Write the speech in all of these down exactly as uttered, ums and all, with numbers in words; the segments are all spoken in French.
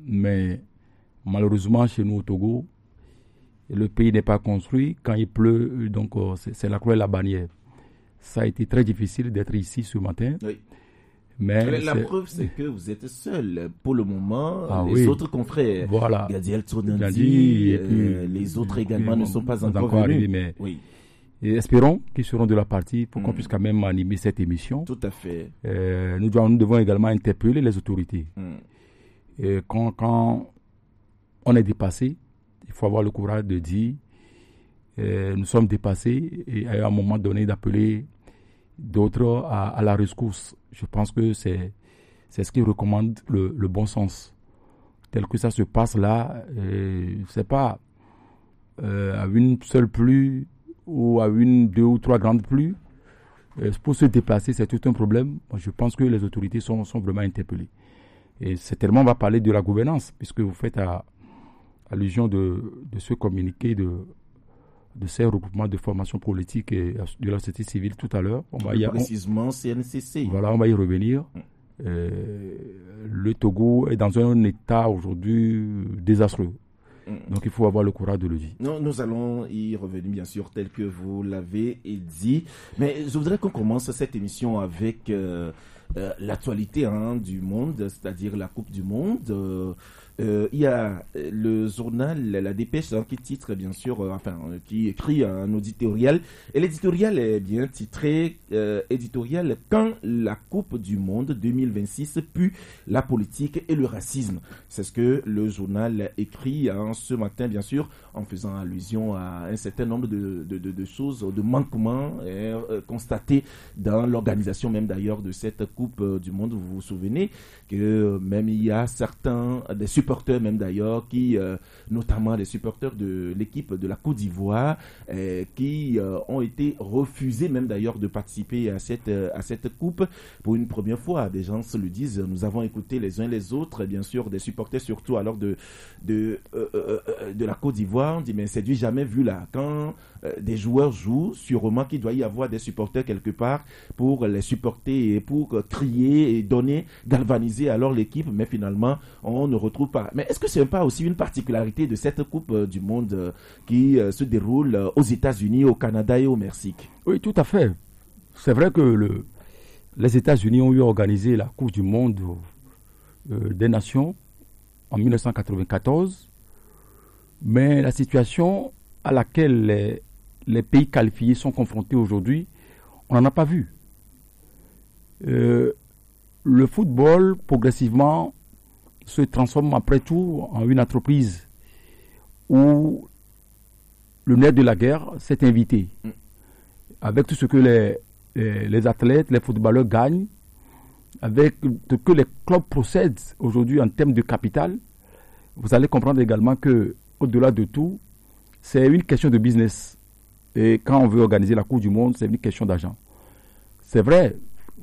mais malheureusement, chez nous au Togo, le pays n'est pas construit. Quand il pleut, donc euh, c'est, c'est la croix et la bannière. Ça a été très difficile d'être ici ce matin. Oui. Mais la c'est... preuve, c'est que vous êtes seul. Pour le moment, ah, les oui. autres confrères, voilà. Gadiel Tournandi, et puis, euh, les autres également puis, ne sont pas encore, encore venus. Arrivé, mais oui. Et espérons qu'ils seront de la partie pour mmh. qu'on puisse quand même animer cette émission. Tout à fait. Euh, nous, devons, nous devons également interpeller les autorités. Mmh. Et quand, quand on est dépassé, il faut avoir le courage de dire euh, nous sommes dépassés et à un moment donné d'appeler d'autres à, à la rescousse. Je pense que c'est, c'est ce qui recommande le, le bon sens. Tel que ça se passe là, euh, c'est pas euh, à une seule pluie ou à une, deux ou trois grandes pluies. Euh, pour se déplacer, c'est tout un problème. Moi, je pense que les autorités sont, sont vraiment interpellées. Et certainement, on va parler de la gouvernance, puisque vous faites à, allusion de, de ce communiqué de, de ces regroupements de formation politique et de la société civile tout à l'heure. On va y, précisément C N C C. Voilà, on va y revenir. Mmh. Euh, le Togo est dans un état aujourd'hui désastreux. Donc il faut avoir le courage de le dire. Non, nous allons y revenir bien sûr tel que vous l'avez dit. Mais je voudrais qu'on commence cette émission avec euh, euh, l'actualité hein, du monde, c'est-à-dire la Coupe du Monde. Euh, Euh, il y a le journal La Dépêche hein, qui titre bien sûr, euh, enfin euh, qui écrit un éditorial et l'éditorial est bien titré euh, éditorial quand la Coupe du Monde deux mille vingt-six pue la politique et le racisme. C'est ce que le journal écrit hein, ce matin bien sûr en faisant allusion à un certain nombre de, de, de, de choses, de manquements euh, constatés dans l'organisation même d'ailleurs de cette Coupe euh, du Monde. Vous vous souvenez que euh, même il y a certains des supporters même d'ailleurs, qui, euh, notamment les supporters de l'équipe de la Côte d'Ivoire, euh, qui euh, ont été refusés même d'ailleurs de participer à cette, euh, à cette coupe pour une première fois. Des gens se le disent, nous avons écouté les uns les autres, bien sûr, des supporters surtout alors de, de, euh, euh, de la Côte d'Ivoire. On dit, mais c'est du jamais vu là. Quand euh, des joueurs jouent, sûrement qu'il doit y avoir des supporters quelque part pour les supporter et pour euh, crier et donner, galvaniser alors l'équipe, mais finalement, on ne retrouve pas. Mais est-ce que ce n'est pas aussi une particularité de cette Coupe euh, du Monde euh, qui euh, se déroule euh, aux États-Unis, au Canada et au Mexique? Oui, tout à fait. C'est vrai que le, les États-Unis ont eu organisé la Coupe du Monde euh, des Nations en dix-neuf cent quatre-vingt-quatorze, mais la situation à laquelle les, les pays qualifiés sont confrontés aujourd'hui, on n'en a pas vu. Euh, le football, progressivement, se transforme après tout en une entreprise où le nerf de la guerre s'est invité. Mm. Avec tout ce que les, les, les athlètes, les footballeurs gagnent, avec ce que les clubs procèdent aujourd'hui en termes de capital, vous allez comprendre également que, au-delà de tout, c'est une question de business. Et quand on veut organiser la Coupe du Monde, c'est une question d'argent. C'est vrai.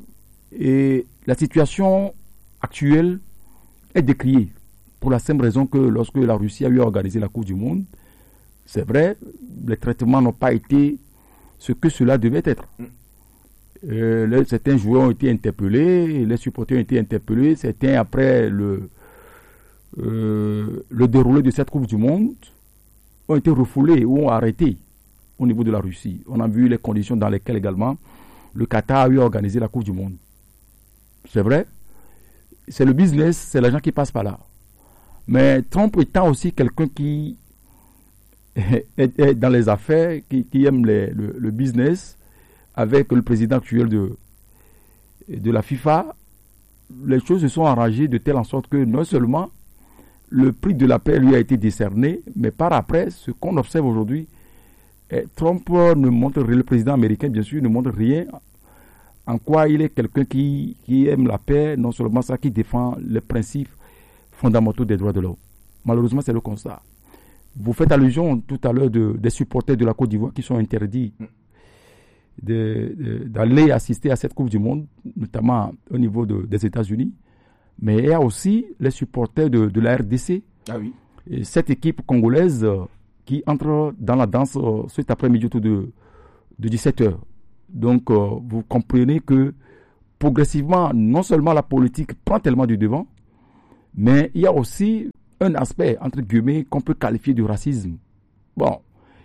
Et la situation actuelle est décriée pour la simple raison que lorsque la Russie a eu organisé la Coupe du Monde, c'est vrai, les traitements n'ont pas été ce que cela devait être. Euh, les, certains joueurs ont été interpellés, les supporters ont été interpellés, certains après le, euh, le déroulé de cette Coupe du Monde ont été refoulés ou ont arrêté au niveau de la Russie. On a vu les conditions dans lesquelles également le Qatar a eu organisé la Coupe du Monde. C'est vrai. C'est le business, c'est l'argent qui passe par là. Mais Trump étant aussi quelqu'un qui est, est dans les affaires, qui, qui aime les, le, le business, avec le président actuel de, de la FIFA, les choses se sont arrangées de telle en sorte que non seulement le prix de la paix lui a été décerné, mais par après, ce qu'on observe aujourd'hui, Trump ne montre, le président américain bien sûr, ne montre rien en quoi il est quelqu'un qui, qui aime la paix, non seulement ça, qui défend les principes fondamentaux des droits de l'homme. Malheureusement, c'est le constat. Vous faites allusion tout à l'heure de, des supporters de la Côte d'Ivoire qui sont interdits de, de, d'aller assister à cette Coupe du Monde, notamment au niveau de, des États-Unis. Mais il y a aussi les supporters de, de la R D C. Ah oui. Et cette équipe congolaise euh, qui entre dans la danse euh, cet après-midi autour de, de dix-sept heures. Donc, euh, vous comprenez que progressivement, non seulement la politique prend tellement du devant, Mais il y a aussi un aspect, entre guillemets, qu'on peut qualifier de racisme. Bon.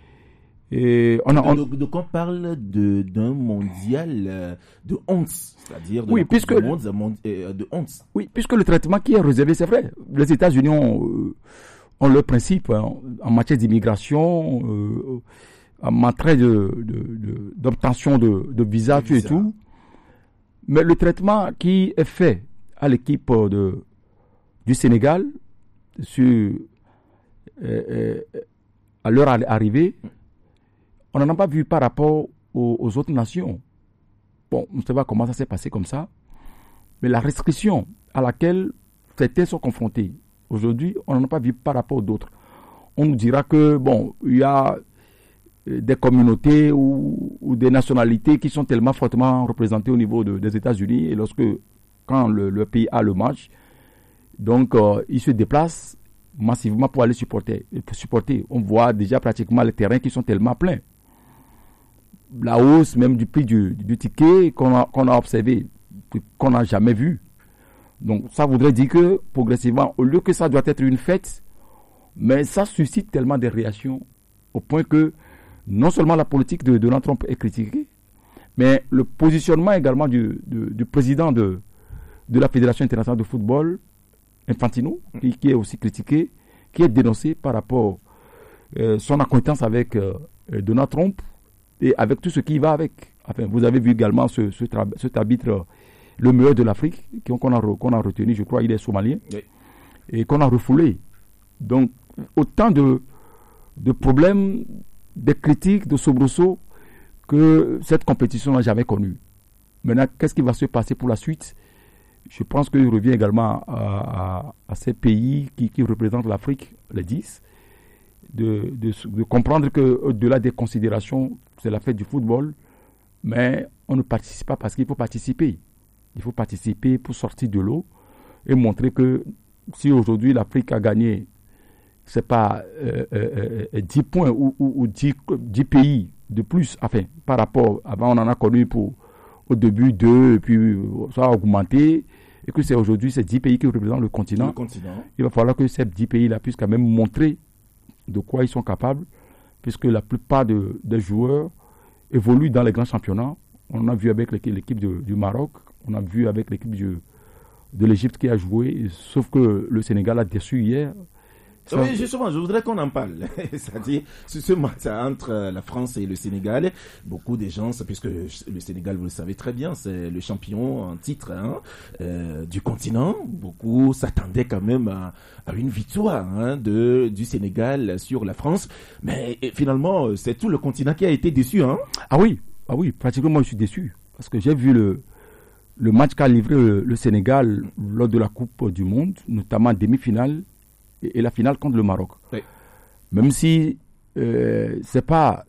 Et on a, on... Donc, donc on parle de, d'un mondial euh, de honte, c'est-à-dire de, oui, puisque... de, monde, de, monde, euh, de honte. Oui, puisque le traitement qui est réservé, c'est vrai. Les États-Unis ont, euh, ont leur principe hein, en matière d'immigration, euh, en matière de, de, de, d'obtention de, de visa, tout et tout. Mais le traitement qui est fait à l'équipe de, du Sénégal, sur, euh, euh, à leur arrivée, on n'en a pas vu par rapport aux, aux autres nations. Bon, on ne sait pas comment ça s'est passé comme ça, mais la restriction à laquelle certains sont confrontés, aujourd'hui, on n'en a pas vu par rapport aux autres. On nous dira que, bon, il y a des communautés ou, ou des nationalités qui sont tellement fortement représentées au niveau de, des États-Unis, et lorsque, quand le, le pays a le match, donc euh, ils se déplacent massivement pour aller supporter, pour supporter. On voit déjà pratiquement les terrains qui sont tellement pleins. La hausse même du prix du, du ticket qu'on a, qu'on a observé, qu'on n'a jamais vu. Donc ça voudrait dire que progressivement, au lieu que ça doit être une fête, mais ça suscite tellement de réactions au point que non seulement la politique de Donald Trump est critiquée, mais le positionnement également du, du, du président de, de la Fédération internationale de football, Infantino, qui, qui est aussi critiqué, qui est dénoncé par rapport à euh, son acquaintance avec euh, Donald Trump, et avec tout ce qui va avec. Enfin, vous avez vu également ce, ce tra- cet arbitre, le meilleur de l'Afrique, qu'on a, qu'on a retenu, je crois, il est somalien, oui. Et qu'on a refoulé. Donc, autant de, de problèmes, de critiques, de soubresauts que cette compétition n'a jamais connu. Maintenant, qu'est-ce qui va se passer pour la suite? Je pense qu'il revient également à, à, à ces pays qui, qui représentent l'Afrique, les dix, de, de, de comprendre qu'au-delà des considérations, c'est la fête du football, mais on ne participe pas parce qu'il faut participer. Il faut participer pour sortir de l'eau et montrer que si aujourd'hui l'Afrique a gagné, c'est pas euh, euh, euh, dix points ou, ou, ou dix, dix pays de plus, enfin, par rapport, avant on en a connu pour, au début deux, et puis ça a augmenté, et que c'est aujourd'hui ces dix pays qui représentent le continent. Le continent. Il va falloir que ces dix pays-là puissent quand même montrer de quoi ils sont capables, puisque la plupart de, des joueurs évoluent dans les grands championnats. On a vu avec l'équipe, l'équipe de, du Maroc, on a vu avec l'équipe du, de l'Égypte qui a joué, sauf que le Sénégal a déçu hier. Ça... Oui, justement, je voudrais qu'on en parle. C'est-à-dire, ce match entre la France et le Sénégal, beaucoup de gens, puisque le Sénégal, vous le savez très bien, c'est le champion en titre hein, euh, du continent. Beaucoup s'attendaient quand même à, à une victoire hein, de, du Sénégal sur la France. Mais finalement, c'est tout le continent qui a été déçu. Hein. Ah oui, ah oui, pratiquement moi je suis déçu. Parce que j'ai vu le, le match qu'a livré le, le Sénégal lors de la Coupe du Monde, notamment en demi-finale, et la finale contre le Maroc. Oui. Même si euh, c'est pas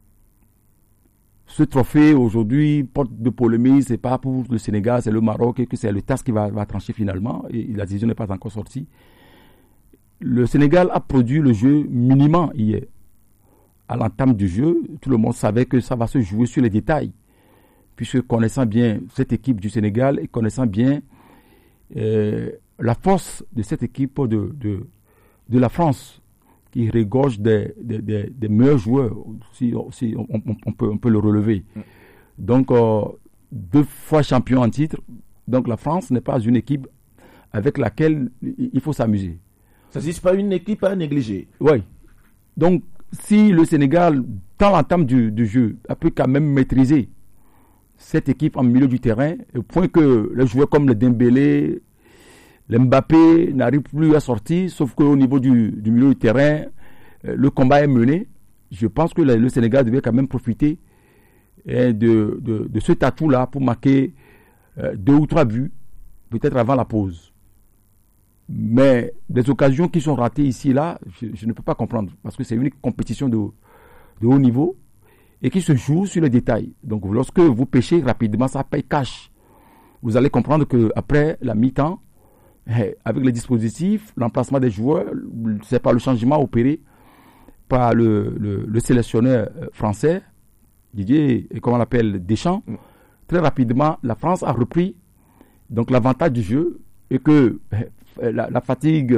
ce trophée aujourd'hui porte de polémique, c'est pas pour le Sénégal, c'est le Maroc et que c'est le T A S qui va, va trancher finalement et la décision n'est pas encore sortie. Le Sénégal a produit le jeu minimum hier. À l'entame du jeu, tout le monde savait que ça va se jouer sur les détails. Puisque connaissant bien cette équipe du Sénégal et connaissant bien euh, la force de cette équipe de, de de la France, qui regorge des, des, des, des meilleurs joueurs, si, si on, on, on, peut, on peut le relever. Mm. Donc, euh, deux fois champion en titre, donc la France n'est pas une équipe avec laquelle il faut s'amuser. Ça n'est pas une équipe à négliger. Oui. Donc, si le Sénégal, dans l'entame du, du jeu, a pu quand même maîtriser cette équipe en milieu du terrain, au point que les joueurs comme le Dembélé, le Mbappé n'arrive plus à sortir, sauf qu'au niveau du, du milieu du terrain, euh, le combat est mené. Je pense que le, le Sénégal devait quand même profiter hein, de, de, de cet atout-là pour marquer euh, deux ou trois buts, peut-être avant la pause. Mais des occasions qui sont ratées ici et là, je, je ne peux pas comprendre, parce que c'est une compétition de, de haut niveau et qui se joue sur les détails. Donc lorsque vous pêchez rapidement, ça paye cash. Vous allez comprendre qu'après la mi-temps, avec les dispositifs, l'emplacement des joueurs, c'est pas le changement opéré par le, le, le sélectionneur français, Didier, et comment on l'appelle, Deschamps. Mm. Très rapidement, la France a repris donc l'avantage du jeu et que la, la fatigue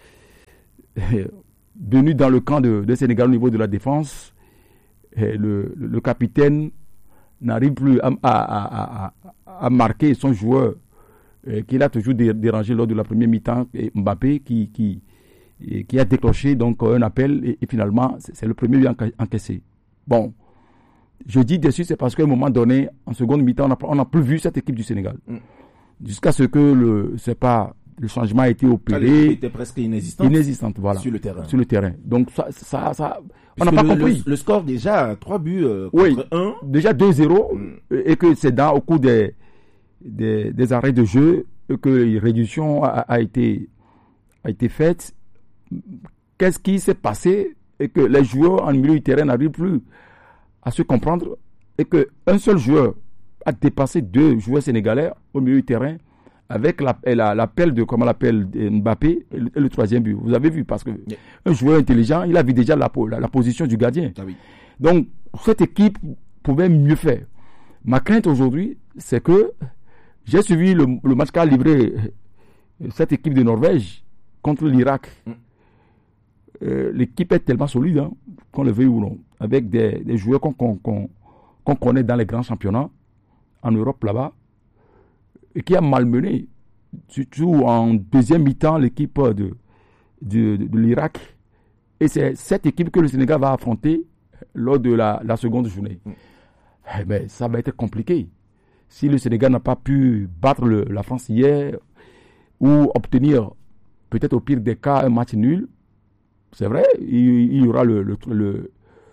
euh, venue dans le camp de, de Sénégal au niveau de la défense. Et le, le, le capitaine n'arrive plus à, à, à, à, à marquer son joueur euh, qu'il a toujours dé, dérangé lors de la première mi-temps, Mbappé, qui, qui, qui a déclenché donc un appel et, et finalement c'est, c'est le premier but encaissé. Bon, je dis dessus, c'est parce qu'à un moment donné, en seconde mi-temps, on n'a plus vu cette équipe du Sénégal. Mm. Jusqu'à ce que le, c'est pas, le changement a été opéré. L'équipe était presque inexistante. Inexistante, voilà. Sur le terrain. Sur le terrain. Donc ça, ça, ça on n'a pas le, compris. Le, le score déjà, trois buts euh, contre oui, un. Déjà deux zéro, mm. et que c'est dans, au cours des, des, des arrêts de jeu, que la réduction a, a été, a été faite. Qu'est-ce qui s'est passé et que les joueurs en milieu du terrain n'arrivent plus à se comprendre et qu'un seul joueur a dépassé deux joueurs sénégalais au milieu du terrain avec la, la, l'appel de, comment on l'appelle, Mbappé et le, et le troisième but. Vous avez vu, parce que yeah. un joueur intelligent, il a vu déjà la, la, la position du gardien. Ah oui. Donc, cette équipe pouvait mieux faire. Ma crainte aujourd'hui, c'est que j'ai suivi le, le match qu'a livré cette équipe de Norvège contre l'Irak. Mm. Euh, l'équipe est tellement solide, hein, qu'on le veuille ou non, avec des, des joueurs qu'on, qu'on, qu'on, qu'on connaît dans les grands championnats, en Europe là-bas, et qui a malmené, surtout en deuxième mi-temps, l'équipe de, de, de, de l'Irak. Et c'est cette équipe que le Sénégal va affronter lors de la, la seconde journée. Mm. Eh ben, ça va être compliqué. Si le Sénégal n'a pas pu battre le, la France hier, ou obtenir, peut-être au pire des cas, un match nul, c'est vrai, il, il y aura le, le, le,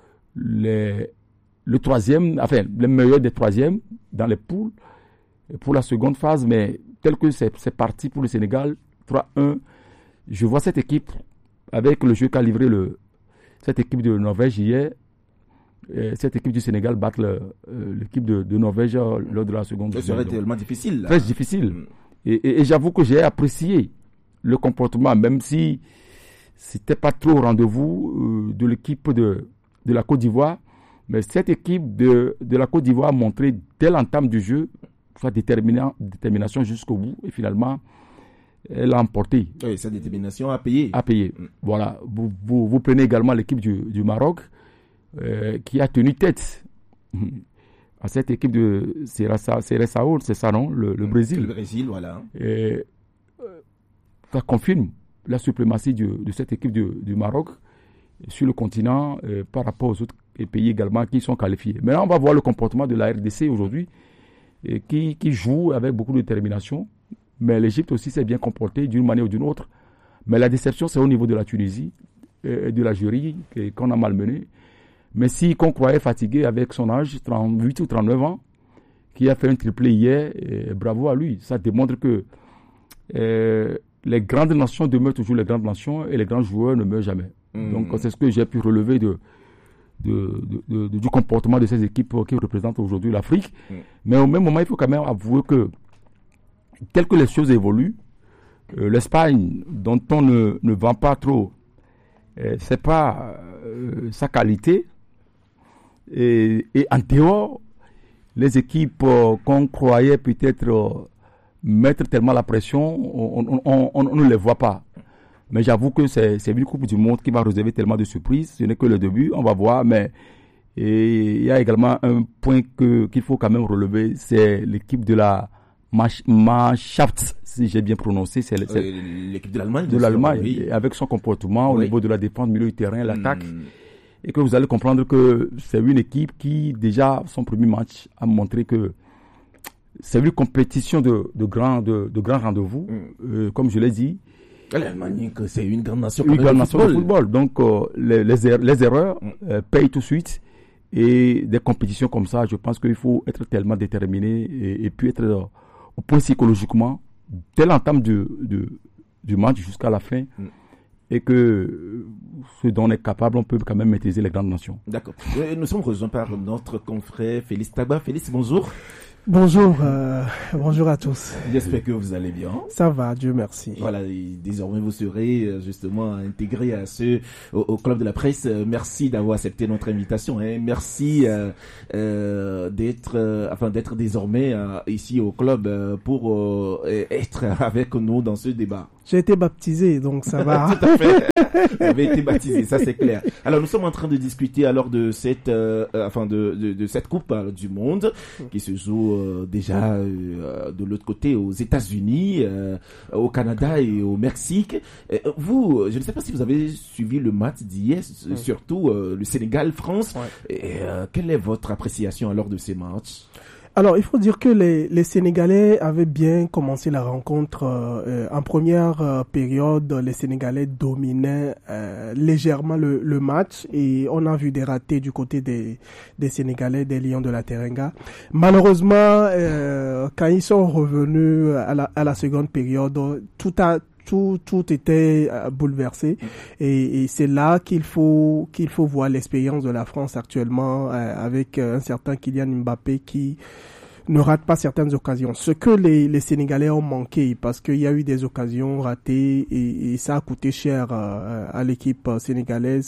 le, le troisième, enfin, le meilleur des troisièmes dans les poules pour la seconde phase, mais tel que c'est, c'est parti pour le Sénégal, trois un, je vois cette équipe, avec le jeu qu'a livré le, cette équipe de Norvège hier, et cette équipe du Sénégal battre le, euh, l'équipe de, de Norvège lors de la seconde phase. Ça serait tellement difficile. Là. Très difficile. Mm. Et, et, et j'avoue que j'ai apprécié le comportement, même si c'était pas trop au rendez-vous euh, de l'équipe de, de la Côte d'Ivoire. Mais cette équipe de, de la Côte d'Ivoire a montré dès l'entame du jeu sa détermination jusqu'au bout. Et finalement, elle a emporté. Oui, sa détermination a payé. A payé. Mm. Voilà. Vous, vous, vous prenez également l'équipe du, du Maroc euh, qui a tenu tête à cette équipe de Seleção, c'est ça, non, le, le Brésil. Le Brésil, voilà. Et, euh, ça confirme la suprématie du, de cette équipe du, du Maroc sur le continent euh, par rapport aux autres pays également qui sont qualifiés. Maintenant, on va voir le comportement de la R D C aujourd'hui, et qui, qui joue avec beaucoup de détermination. Mais l'Égypte aussi s'est bien comportée d'une manière ou d'une autre. Mais la déception, c'est au niveau de la Tunisie et de l'Algérie qu'on a malmené. Mais si qu'on croyait fatigué avec son âge, trente-huit ou trente-neuf ans, qui a fait un triplé hier, et bravo à lui. Ça démontre que euh, les grandes nations demeurent toujours les grandes nations et les grands joueurs ne meurent jamais. Mmh. Donc c'est ce que j'ai pu relever de, de, de, de, du comportement de ces équipes qui représentent aujourd'hui l'Afrique. Mmh. Mais au même moment, il faut quand même avouer que, tel que les choses évoluent, euh, l'Espagne, dont on ne, ne vend pas trop, euh, c'est pas euh, sa qualité. Et, et en dehors, les équipes euh, qu'on croyait peut-être euh, mettre tellement la pression, on, on, on, on ne les voit pas. Mais j'avoue que c'est, c'est une Coupe du Monde qui va réserver tellement de surprises. Ce n'est que le début, on va voir. Mais et il y a également un point que, qu'il faut quand même relever, c'est l'équipe de la Mannschaft, si j'ai bien prononcé. C'est, c'est euh, l'équipe de l'Allemagne. De l'Allemagne, oui. Avec son comportement oui. au niveau de la défense, milieu du terrain, l'attaque. Mm. Et que vous allez comprendre que c'est une équipe qui, déjà, son premier match a montré que c'est une compétition de, de grands de, de grand rendez-vous, mm. euh, comme je l'ai dit. L'Allemagne, c'est une grande nation, une grande nation de football. Donc, euh, les, les, er- les erreurs mm. euh, payent tout de suite. Et des compétitions comme ça, je pense qu'il faut être tellement déterminé et, et puis être euh, au point psychologiquement, dès l'entame du, du, du match jusqu'à la fin. Mm. Et que ce dont on est capable, on peut quand même maîtriser les grandes nations. D'accord. Nous sommes rejoints par notre confrère Félix Tagba. Félix, bonjour. Bonjour, euh, bonjour à tous. J'espère que vous allez bien. Ça va, Dieu merci. Voilà, et désormais vous serez justement intégré à ce au, au club de la presse. Merci d'avoir accepté notre invitation. Hein. Merci euh, euh, d'être, euh, enfin d'être désormais euh, ici au club euh, pour euh, être avec nous dans ce débat. J'ai été baptisé, donc ça va. Tout à fait. Vous avez été baptisé, ça c'est clair. Alors nous sommes en train de discuter alors de cette, euh, euh, enfin de, de, de cette Coupe euh, du Monde qui se joue euh, déjà euh, de l'autre côté aux États-Unis, euh, au Canada et au Mexique. Euh, vous, je ne sais pas si vous avez suivi le match d'hier, Oui. surtout euh, le Sénégal-France. Ouais. Et, euh, quelle est votre appréciation alors de ces matchs? Alors, il faut dire que les, les Sénégalais avaient bien commencé la rencontre. Euh, en première euh, période, les Sénégalais dominaient euh, légèrement le, le match et on a vu des ratés du côté des, des Sénégalais, des Lions de la Teranga. Malheureusement, euh, quand ils sont revenus à la, à la seconde période, tout a Tout, tout était euh, bouleversé et, et c'est là qu'il faut qu'il faut voir l'expérience de la France actuellement euh, avec euh, un certain Kylian Mbappé qui ne rate pas certaines occasions. Ce que les, les Sénégalais ont manqué parce qu'il y a eu des occasions ratées et, et ça a coûté cher euh, à l'équipe sénégalaise.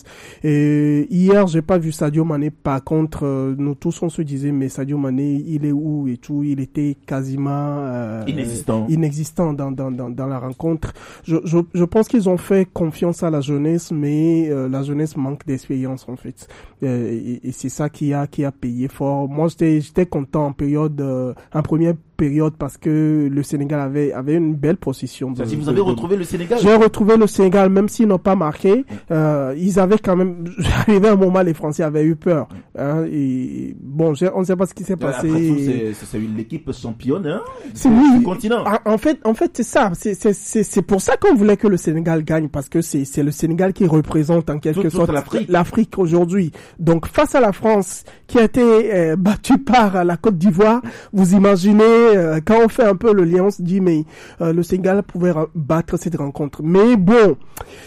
Et hier, j'ai pas vu Sadio Mané. Par contre, euh, nous tous on se disait mais Sadio Mané, il est où et tout. Il était quasiment euh, Inexistant. inexistant dans dans dans, dans la rencontre. Je, je je pense qu'ils ont fait confiance à la jeunesse, mais euh, la jeunesse manque d'expérience en fait. Euh, et, et c'est ça qui a qui a payé fort. Moi, j'étais j'étais content en période euh, en première période parce que le Sénégal avait avait une belle position. De, Si vous de, avez de, retrouvé le Sénégal? J'ai retrouvé le Sénégal, même s'ils n'ont pas marqué. Euh, ils avaient quand même. Arrivé un moment, les Français avaient eu peur. Hein, et bon, j'ai, on ne sait pas ce qui s'est passé. Après tout, c'est, c'est, c'est l'équipe championne hein, c'est du, oui. du continent. En, en fait, en fait, c'est ça. C'est c'est c'est c'est pour ça qu'on voulait que le Sénégal gagne parce que c'est c'est le Sénégal qui représente en quelque Toute, sorte toute l'Afrique. l'Afrique aujourd'hui. Donc face à la France qui a été euh, battue par la Côte d'Ivoire, vous imaginez euh, quand on fait un peu le lien, on se dit mais euh, le Sénégal pouvait ra- battre cette rencontre. Mais bon,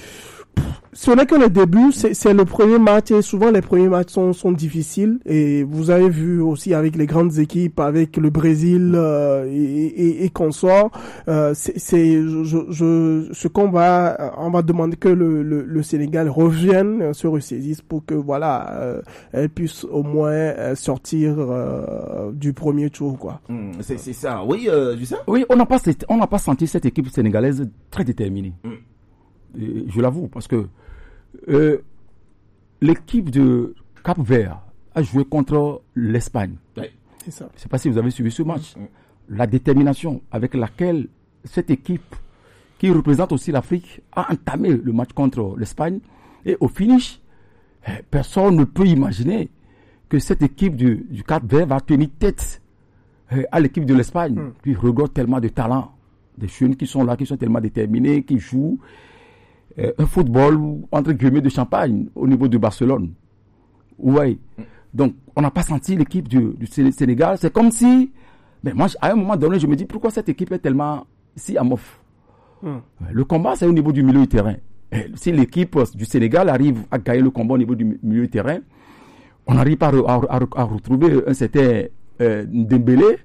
ce n'est que le début, c'est, c'est le premier match et souvent les premiers matchs sont, sont difficiles et vous avez vu aussi avec les grandes équipes, avec le Brésil euh, et, et, et consorts, euh, c'est, c'est je, je, ce qu'on va, on va demander que le, le, le Sénégal revienne, se ressaisisse pour que voilà, euh, elle puisse au moins euh, sortir euh, du premier tour quoi. Mmh, c'est, c'est ça, oui, euh, Justin? Oui, on n'a pas, on n'a pas senti cette équipe sénégalaise très déterminée. Mmh. Et je l'avoue, parce que euh, l'équipe de Cap-Vert a joué contre l'Espagne. Ouais. C'est ça. Je ne sais pas si vous avez suivi ce match. Mmh. La détermination avec laquelle cette équipe, qui représente aussi l'Afrique, a entamé le match contre l'Espagne. Et au finish, personne ne peut imaginer que cette équipe du, du Cap-Vert va tenir tête à l'équipe de l'Espagne, mmh. qui regorge tellement de talent. Des jeunes qui sont là, qui sont tellement déterminés, qui jouent euh, un football, entre guillemets, de champagne au niveau de Barcelone. Ouais. Mmh. Donc, on n'a pas senti l'équipe du, du Sénégal. C'est comme si, mais moi, à un moment donné, je me dis, pourquoi cette équipe est tellement si amorphe? Mmh. Le combat, c'est au niveau du milieu du terrain. Et si l'équipe du Sénégal arrive à gagner le combat au niveau du milieu du terrain, on n'arrive pas à, à, à retrouver un certain euh, Dembélé,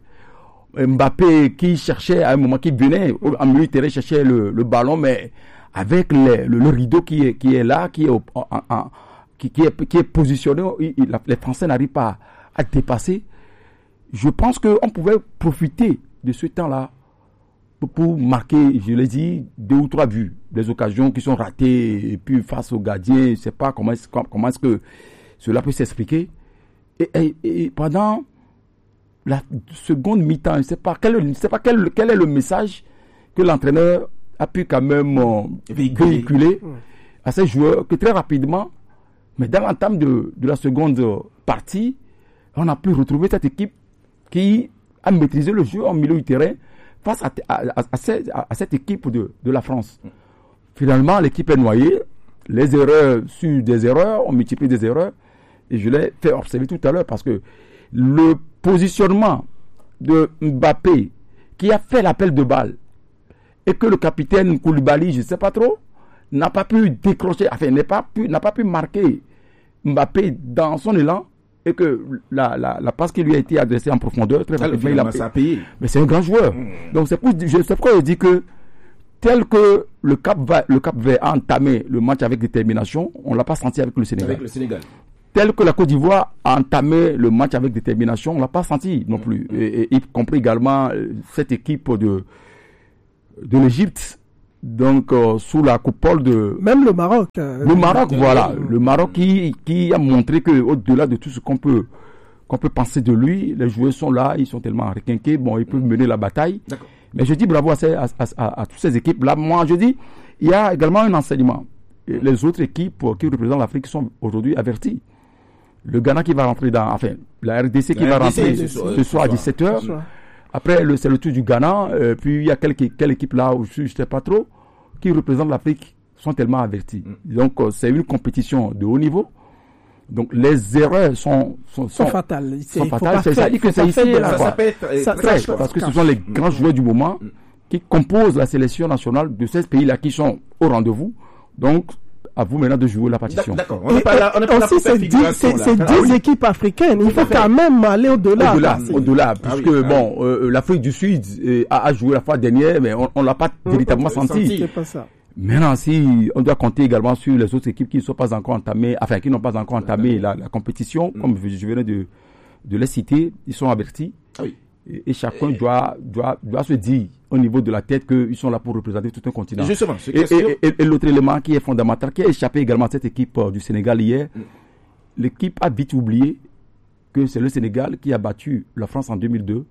Mbappé qui cherchait à un moment, qui venait en milieu du terrain chercher le, le ballon, mais avec les, le, le rideau qui est, qui est là, qui est, au, en, en, qui, qui est, qui est positionné, il, il, les Français n'arrivent pas à, à dépasser. Je pense qu'on pouvait profiter de ce temps-là pour, pour marquer, je l'ai dit, deux ou trois buts, des occasions qui sont ratées, et puis face au gardien, je ne sais pas comment est-ce, comment est-ce que cela peut s'expliquer. Et, et, et pendant la seconde mi-temps, je ne sais pas, quel, je ne sais pas quel, quel est le message que l'entraîneur a pu quand même euh, véhiculer, véhiculer mmh. à ces joueurs, que très rapidement, mais dans l'entame de, de la seconde partie, on a pu retrouver cette équipe qui a maîtrisé le jeu en milieu du terrain face à, à, à, à, cette, à, à cette équipe de, de la France. Mmh. Finalement, l'équipe est noyée, les erreurs sur des erreurs, on multiplie des erreurs, et je l'ai fait observer tout à l'heure parce que le positionnement de Mbappé qui a fait l'appel de balle et que le capitaine Koulibaly, je ne sais pas trop, n'a pas pu décrocher, enfin n'a pas pu, n'a pas pu marquer Mbappé dans son élan et que la, la, la passe qui lui a été adressée en profondeur, très rapidement, il a payé. payé. Mais c'est un grand joueur. Mmh. Donc c'est, pour, je, c'est pourquoi je dis que tel que le Cap va, le Cap Vert a entamé le match avec détermination, on ne l'a pas senti avec le Sénégal. Avec le Sénégal. Tel que la Côte d'Ivoire a entamé le match avec détermination, on ne l'a pas senti non plus. Et, et, y compris également cette équipe de, de l'Égypte Donc, euh, sous la coupole de... Même le Maroc. Euh, le Maroc, euh, voilà. euh, Le Maroc qui, qui a montré qu'au-delà de tout ce qu'on peut, qu'on peut penser de lui, les joueurs sont là, ils sont tellement requinqués, bon, ils peuvent mener la bataille. D'accord. Mais je dis bravo à, ces, à, à, à, à toutes ces équipes-là. Moi, je dis, il y a également un enseignement. Et les autres équipes qui représentent l'Afrique sont aujourd'hui averties. Le Ghana qui va rentrer dans... Enfin, la R D C qui la va R D C, rentrer ce soir, ce soir à dix-sept heures. Après, le, c'est le tour du Ghana. Euh, puis, il y a quelques, quelle équipe là, où je ne sais pas trop, qui représentent l'Afrique, sont tellement avertis. Mm. Donc, euh, c'est une compétition de haut niveau. Donc, les erreurs sont, sont, sont, sont fatales. Sont fatales. C'est ça dit que c'est ici, là, quoi. Ça, ça, ça, parce que ce sont les grands joueurs du moment qui composent la sélection nationale de ces pays-là qui sont au rendez-vous. Donc, à vous maintenant de jouer la partition. D'accord. On n'est pas là, on n'est pas là pour faire figuration, c'est dix ah, oui. équipes africaines. Il faut quand même aller au-delà. Au-delà, au-delà. Ah, puisque, oui, bon, ah, euh, l'Afrique du Sud euh, a, a joué la fois dernière, mais on ne l'a pas mmh, véritablement mmh, senti. senti. C'est pas ça. Maintenant, si on doit compter également sur les autres équipes qui ne sont pas encore entamées, enfin, qui n'ont pas encore entamé la, la compétition, mmh. comme je venais de, de les citer, ils sont avertis. Ah, oui. Et, et chacun et... Doit, doit, doit se dire au niveau de la tête qu'ils sont là pour représenter tout un continent. Justement, et, et, et, et l'autre élément qui est fondamental, qui a échappé également à cette équipe euh, du Sénégal hier, mm. l'équipe a vite oublié que c'est le Sénégal qui a battu la France en deux mille deux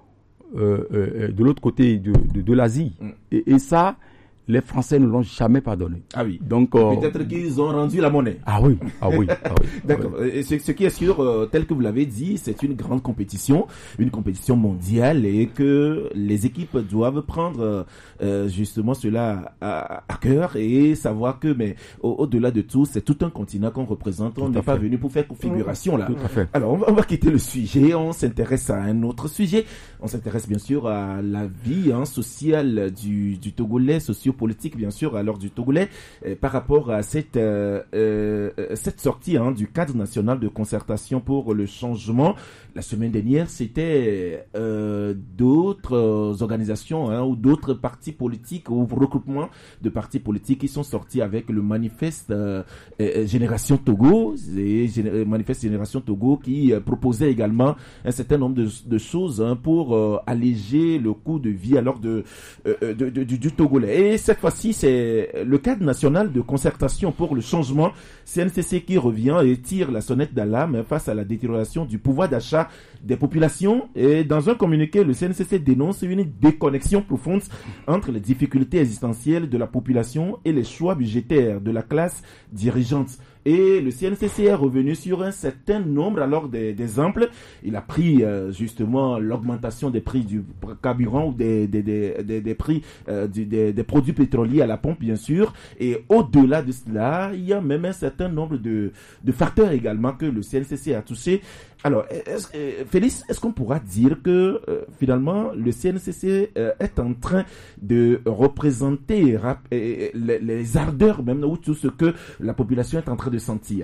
euh, euh, de l'autre côté de, de, de l'Asie. Mm. Et, et ça, les Français ne l'ont jamais pardonné. Ah oui. Donc euh, peut-être qu'ils ont rendu la monnaie. Ah oui. Ah oui. Ah oui. D'accord. Ah oui. Et ce, ce qui est sûr, euh, tel que vous l'avez dit, c'est une grande compétition, une compétition mondiale, et que les équipes doivent prendre euh, justement cela à, à cœur et savoir que, mais au, au-delà de tout, c'est tout un continent qu'on représente. On n'est pas venu pour faire configuration là. Tout à fait. Alors on va, on va quitter le sujet. On s'intéresse à un autre sujet. On s'intéresse bien sûr à la vie hein, sociale du, du Togolais, socio politique bien sûr alors du Togolais euh, par rapport à cette euh, euh, cette sortie hein, du cadre national de concertation pour le changement. La semaine dernière, c'était euh, d'autres organisations hein, ou d'autres partis politiques ou regroupements de partis politiques qui sont sortis avec le manifeste euh, euh, Génération Togo et Gén- manifeste Génération Togo qui euh, proposait également un certain nombre de, de choses hein, pour euh, alléger le coût de vie alors de, euh, de, de, du, du Togolais. Et cette fois-ci, c'est le cadre national de concertation pour le changement, C N C C, qui revient et tire la sonnette d'alarme face à la détérioration du pouvoir d'achat des populations. Et dans un communiqué, le C N C C dénonce une déconnexion profonde entre les difficultés existentielles de la population et les choix budgétaires de la classe dirigeante. Et le C N C C est revenu sur un certain nombre alors des, des exemples. Il a pris euh, justement l'augmentation des prix du carburant ou des, des, des, des, des prix euh, du, des, des produits pétroliers à la pompe bien sûr. Et au-delà de cela, il y a même un certain nombre de, de facteurs également que le C N C C a touché. Alors, est-ce, euh, Félix, est-ce qu'on pourra dire que euh, finalement le C N C C euh, est en train de représenter rap- euh, les, les ardeurs même ou tout ce que la population est en train de sentir?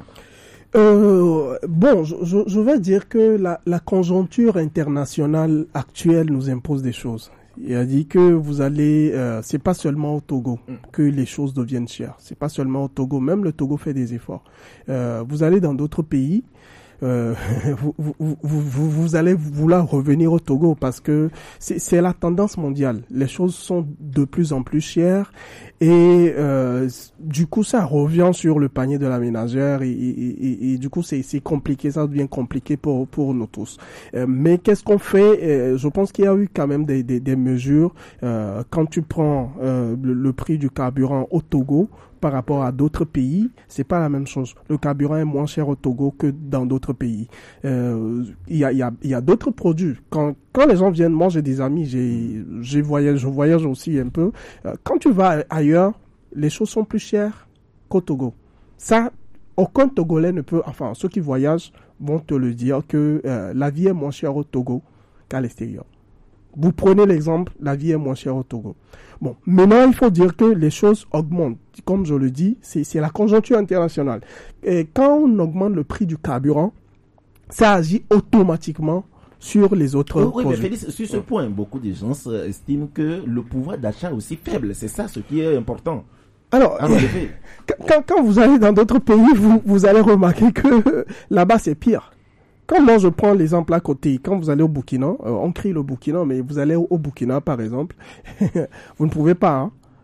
Euh, bon, je, je, je vais dire que la, la conjoncture internationale actuelle nous impose des choses. Il a dit que vous allez, euh, c'est pas seulement au Togo mm. que les choses deviennent chères. C'est pas seulement au Togo, même le Togo fait des efforts. Euh, vous allez dans d'autres pays. Euh, vous, vous, vous, vous, vous allez vouloir revenir au Togo parce que c'est, c'est la tendance mondiale. Les choses sont de plus en plus chères et euh, du coup ça revient sur le panier de la ménagère et, et, et, et du coup c'est, c'est compliqué, ça devient compliqué pour, pour nous tous. Euh, mais qu'est-ce qu'on fait? euh, Je pense qu'il y a eu quand même des, des, des mesures. Euh, quand tu prends euh, le, le prix du carburant au Togo, par rapport à d'autres pays, c'est pas la même chose. Le carburant est moins cher au Togo que dans d'autres pays. Euh, il y a, il y a, il y a d'autres produits. Quand, quand les gens viennent, moi j'ai des amis, j'ai, j'ai voyagé, je voyage aussi un peu. Euh, quand tu vas ailleurs, les choses sont plus chères qu'au Togo. Ça, aucun Togolais ne peut, enfin, ceux qui voyagent vont te le dire que euh, la vie est moins chère au Togo qu'à l'extérieur. Vous prenez l'exemple, la vie est moins chère au Togo. Bon, maintenant, il faut dire que les choses augmentent. Comme je le dis, c'est, c'est la conjoncture internationale. Et quand on augmente le prix du carburant, ça agit automatiquement sur les autres oui, produits. Oui, mais Félix, sur ce point, beaucoup de gens estiment que le pouvoir d'achat est aussi faible. C'est ça ce qui est important. Alors, ah, quand, quand vous allez dans d'autres pays, vous, vous allez remarquer que là-bas, c'est pire. Quand moi je prends l'exemple à côté, quand vous allez au Burkina, euh, on crie le Burkina, mais vous allez au, au Burkina par exemple, vous ne pouvez pas. Hein.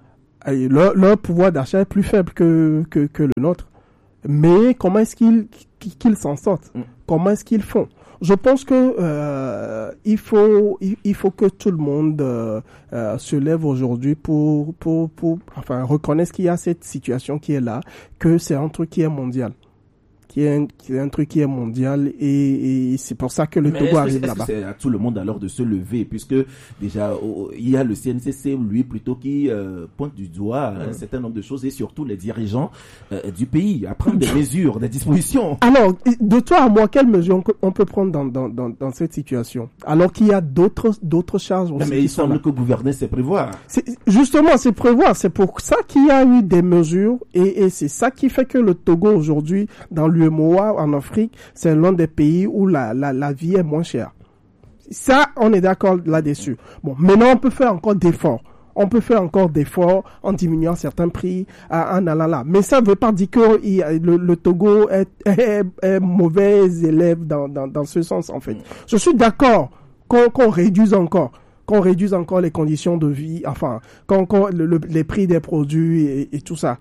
leur, leur pouvoir d'achat est plus faible que, que, que le nôtre. Mais comment est-ce qu'ils, qu'ils s'en sortent? Mm. Comment est-ce qu'ils font? Je pense que euh, il faut il, il faut que tout le monde euh, euh, se lève aujourd'hui pour pour pour enfin reconnaisse qu'il y a cette situation qui est là, que c'est un truc qui est mondial. Qui est, un, qui est un truc qui est mondial et, et c'est pour ça que le Mais Togo est-ce arrive que, est-ce là-bas. que c'est à tout le monde alors de se lever, puisque déjà oh, il y a le C N C C, lui plutôt qui euh, pointe du doigt mmh. un certain nombre de choses et surtout les dirigeants euh, du pays à prendre des mesures, des dispositions. Alors, de toi à moi, quelles mesures on peut prendre dans, dans, dans, dans cette situation? Alors qu'il y a d'autres, d'autres charges aussi. Mais il semble que gouverner, c'est prévoir. C'est, justement, c'est prévoir. C'est pour ça qu'il y a eu des mesures et, et c'est ça qui fait que le Togo aujourd'hui, dans l'U E M O A en Afrique, c'est l'un des pays où la, la, la vie est moins chère. Ça, on est d'accord là-dessus. Bon, maintenant, on peut faire encore d'efforts. On peut faire encore d'efforts en diminuant certains prix, en allant là. Mais ça ne veut pas dire que il, le, le Togo est, est, est mauvais élève dans, dans, dans ce sens, en fait. Je suis d'accord qu'on, qu'on réduise encore, qu'on réduise encore les conditions de vie, enfin, qu'on, qu'on, le, le, les prix des produits et, et tout ça.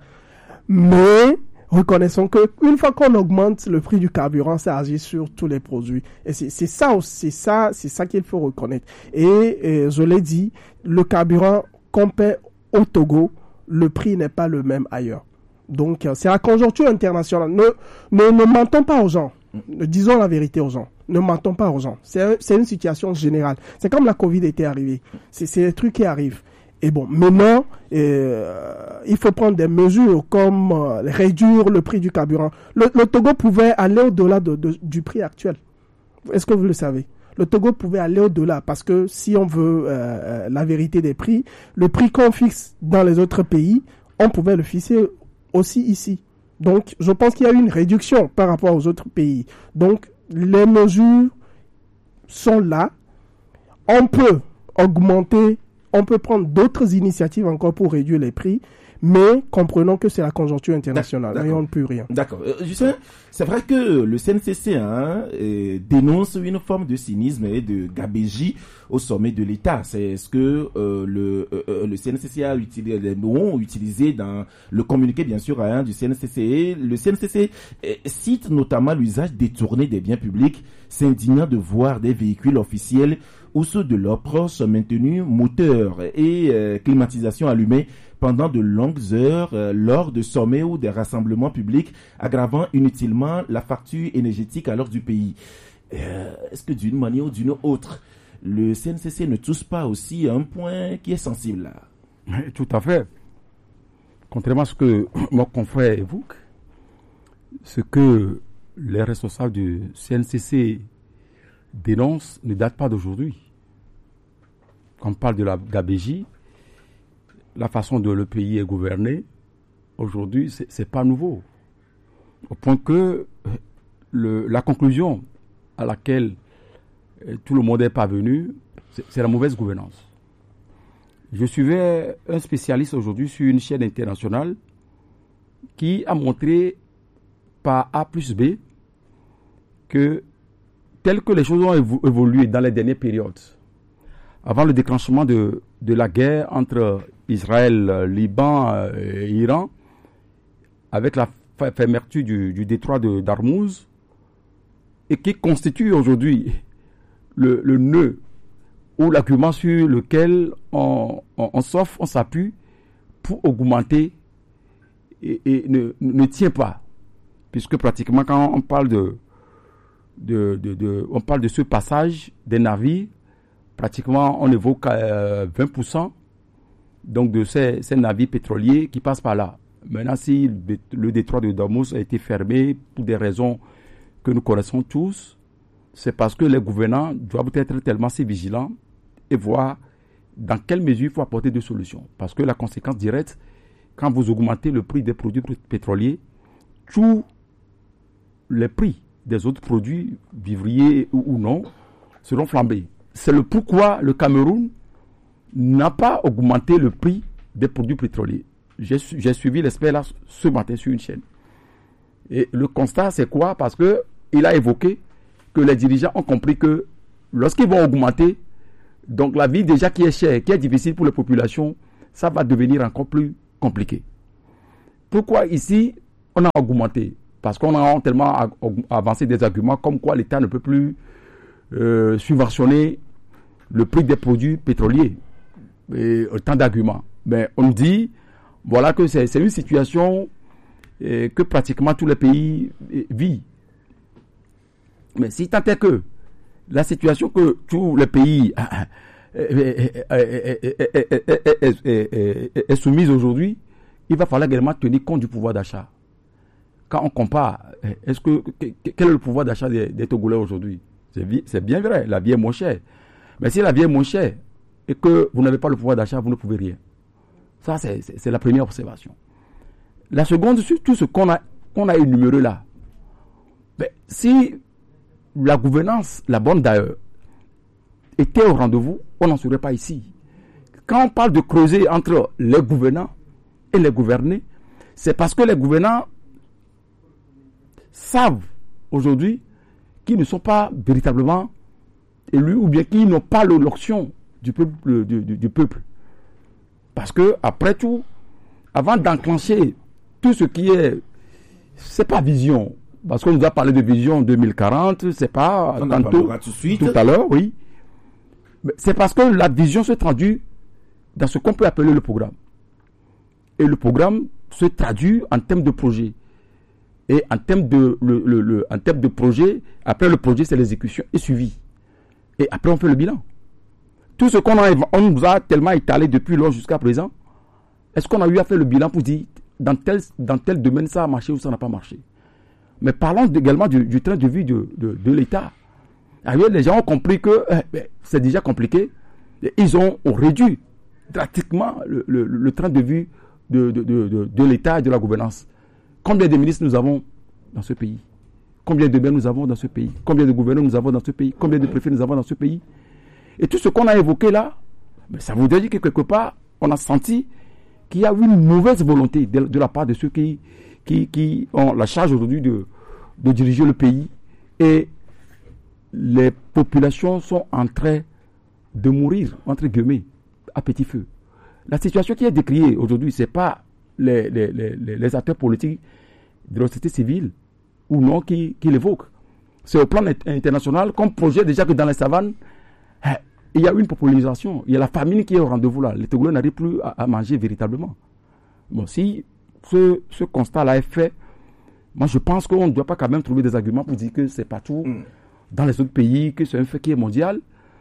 Mais reconnaissons que une fois qu'on augmente le prix du carburant, ça agit sur tous les produits. Et c'est, c'est ça, c'est ça, c'est ça qu'il faut reconnaître. Et, et je l'ai dit, le carburant qu'on paie au Togo, le prix n'est pas le même ailleurs. Donc, c'est la conjoncture internationale. Ne, ne, ne mentons pas aux gens. Disons la vérité aux gens. Ne mentons pas aux gens. C'est, c'est une situation générale. C'est comme la Covid était arrivée. C'est, c'est des trucs qui arrivent. Et bon, maintenant, euh, il faut prendre des mesures comme euh, réduire le prix du carburant. Le, le Togo pouvait aller au-delà de, de, du prix actuel. Est-ce que vous le savez? Le Togo pouvait aller au-delà parce que si on veut euh, la vérité des prix, le prix qu'on fixe dans les autres pays, on pouvait le fixer aussi ici. Donc, je pense qu'il y a eu une réduction par rapport aux autres pays. Donc, les mesures sont là. On peut augmenter, on peut prendre d'autres initiatives encore pour réduire les prix, mais comprenons que c'est la conjoncture internationale. D'accord. Et on ne peut rien. D'accord. Euh, Justin, c'est vrai que le C N C C hein, euh, dénonce une forme de cynisme et de gabégie au sommet de l'État. C'est ce que euh, le, euh, le C N C C a utilisé, les mots ont utilisé dans le communiqué, bien sûr, hein, du C N C C. Le C N C C euh, cite notamment l'usage détourné des biens publics, s'indignant de voir des véhicules officiels ou ceux de leurs proches maintenus moteurs et euh, climatisation allumée pendant de longues heures euh, lors de sommets ou des rassemblements publics, aggravant inutilement la facture énergétique alors du pays. Euh, est-ce que d'une manière ou d'une autre, le C N C C ne touche pas aussi un point qui est sensible là? Tout à fait. Contrairement à ce que mon confrère évoque, ce que les responsables du C N C C dénoncent ne date pas d'aujourd'hui. Quand on parle de la gabégie, la façon dont le pays est gouverné, aujourd'hui, c'est, c'est pas nouveau. Au point que le, la conclusion à laquelle tout le monde est parvenu, c'est, c'est la mauvaise gouvernance. Je suivais un spécialiste aujourd'hui sur une chaîne internationale qui a montré par A plus B que telles que les choses ont évo- évolué dans les dernières périodes, avant le déclenchement de, de la guerre entre Israël, Liban et Iran, avec la fermeture du, du détroit de d'Ormuz, et qui constitue aujourd'hui le, le nœud ou l'argument sur lequel on, on, on s'offre, on s'appuie pour augmenter et, et ne, ne tient pas. Puisque pratiquement quand on parle de, de, de, de, on parle de ce passage des navires, pratiquement on évoque euh, vingt pour cent donc de ces, ces navires pétroliers qui passent par là. Maintenant, si le, le détroit de Dormuz a été fermé pour des raisons que nous connaissons tous, c'est parce que les gouvernants doivent être tellement si vigilants et voir dans quelle mesure il faut apporter des solutions. Parce que la conséquence directe, quand vous augmentez le prix des produits pétroliers, tous les prix des autres produits, vivriers ou, ou non, seront flambés. C'est le pourquoi le Cameroun n'a pas augmenté le prix des produits pétroliers. J'ai, j'ai suivi l'expert là ce matin sur une chaîne. Et le constat, c'est quoi? Parce qu'il a évoqué que les dirigeants ont compris que lorsqu'ils vont augmenter, donc la vie déjà qui est chère, qui est difficile pour les populations, ça va devenir encore plus compliqué. Pourquoi ici, on a augmenté? Parce qu'on a tellement avancé des arguments comme quoi l'État ne peut plus euh, subventionner le prix des produits pétroliers. Et autant d'arguments. Mais on dit, voilà que c'est, c'est une situation euh, que pratiquement tous les pays euh, vivent. Mais si tant est que la situation que tous les pays est, est soumise aujourd'hui, il va falloir également tenir compte du pouvoir d'achat. Quand on compare, est-ce que, quel est le pouvoir d'achat des, des Togolais aujourd'hui? c'est, c'est bien vrai, la vie est moins chère. Mais si la vie est moins chère et que vous n'avez pas le pouvoir d'achat, vous ne pouvez rien. Ça, c'est, c'est, c'est la première observation. La seconde, sur tout ce qu'on a, qu'on a énuméré là, ben, si la gouvernance, la bonne d'ailleurs, était au rendez-vous, on n'en serait pas ici. Quand on parle de creuser entre les gouvernants et les gouvernés, c'est parce que les gouvernants savent aujourd'hui qu'ils ne sont pas véritablement élus ou bien qu'ils n'ont pas l'option du peuple, du, du, du peuple. Parce que, après tout, avant d'enclencher tout ce qui est, c'est pas vision, parce qu'on nous a parlé de vision deux mille quarante, c'est pas on tantôt, tout, de suite. tout à l'heure, oui. Mais c'est parce que la vision se traduit dans ce qu'on peut appeler le programme. Et le programme se traduit en termes de projet. Et en termes de, le, le, le, en termes de projet, après le projet, c'est l'exécution et suivi. Et après, on fait le bilan. Tout ce qu'on a, on nous a tellement étalé depuis lors jusqu'à présent, est-ce qu'on a eu à faire le bilan pour dire dans tel, dans tel domaine ça a marché ou ça n'a pas marché? Mais parlons également du, du train de vie de, de, de l'État. Alors, les gens ont compris que eh, c'est déjà compliqué. Et ils ont, ont réduit drastiquement le, le, le train de vie de, de, de, de, de l'État et de la gouvernance. Combien de ministres nous avons dans ce pays? Combien de maires nous avons dans ce pays? Combien de gouverneurs nous avons dans ce pays? Combien de préfets nous avons dans ce pays? Et tout ce qu'on a évoqué là, ça voudrait dire que quelque part, on a senti qu'il y a une mauvaise volonté de, de la part de ceux qui, qui, qui ont la charge aujourd'hui de, de diriger le pays. Et les populations sont en train de mourir, entre guillemets, à petit feu. La situation qui est décriée aujourd'hui, ce n'est pas les, les, les, les acteurs politiques de la société civile ou non qui, qui l'évoquent. C'est au plan international, comme projet déjà que dans les savanes, il y a une popularisation, il y a la famine qui est au rendez-vous là. Les Togolais n'arrivent plus à, à manger véritablement. Bon, si ce, ce constat-là est fait, moi je pense qu'on ne doit pas quand même trouver des arguments pour dire que c'est partout mm. dans les autres pays, que c'est un fait qui est mondial,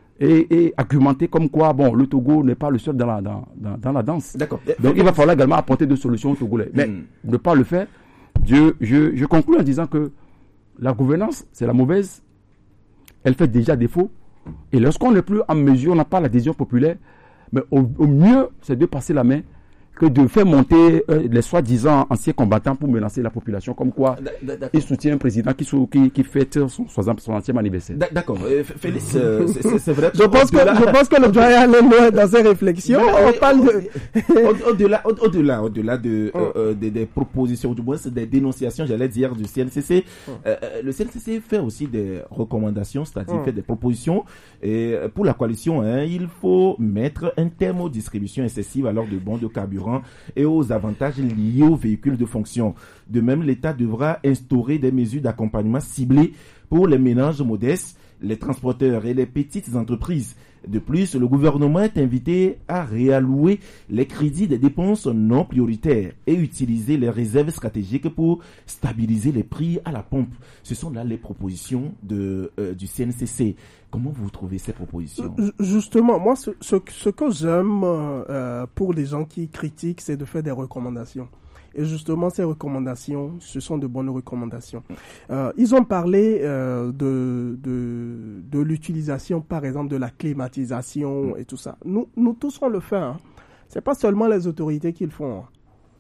et, et argumenter comme quoi, bon, le Togo n'est pas le seul dans la, dans, dans, dans la danse. D'accord. Donc il va falloir également apporter des solutions aux Togolais. Mais mm. ne pas le faire, je, je, je conclue en disant que la gouvernance, c'est la mauvaise, elle fait déjà défaut. Et lorsqu'on n'est plus en mesure, on n'a pas l'adhésion populaire, mais au, au mieux, c'est de passer la main que de faire monter euh, les soi-disant anciens combattants pour menacer la population, comme quoi il soutient un président qui, qui, qui fête son, son centième anniversaire. D'accord. Euh, Félix, euh, c'est, c'est vrai. Je pense, que, je pense que le doyen aller loin dans ses réflexions. Mais, on parle de... Au-delà, au, au-delà, au-delà de, euh, euh, des, des propositions, du moins des dénonciations, j'allais dire, du C N C C, euh, le C N C C fait aussi des recommandations, c'est-à-dire hum. fait des propositions. Et pour la coalition, hein, il faut mettre un terme aux distributions excessives alors de bons de carburant et aux avantages liés aux véhicules de fonction. De même, l'État devra instaurer des mesures d'accompagnement ciblées pour les ménages modestes, les transporteurs et les petites entreprises. De plus, le gouvernement est invité à réallouer les crédits des dépenses non prioritaires et utiliser les réserves stratégiques pour stabiliser les prix à la pompe. Ce sont là les propositions de, euh, du C N C C. Comment vous trouvez ces propositions? Justement, moi, ce, ce, ce que j'aime euh, pour les gens qui critiquent, c'est de faire des recommandations. Et justement, ces recommandations, ce sont de bonnes recommandations. Euh, ils ont parlé euh, de, de, de l'utilisation, par exemple, de la climatisation et tout ça. Nous, nous tous, on le fait. Hein. C'est pas seulement les autorités qui le font. Hein.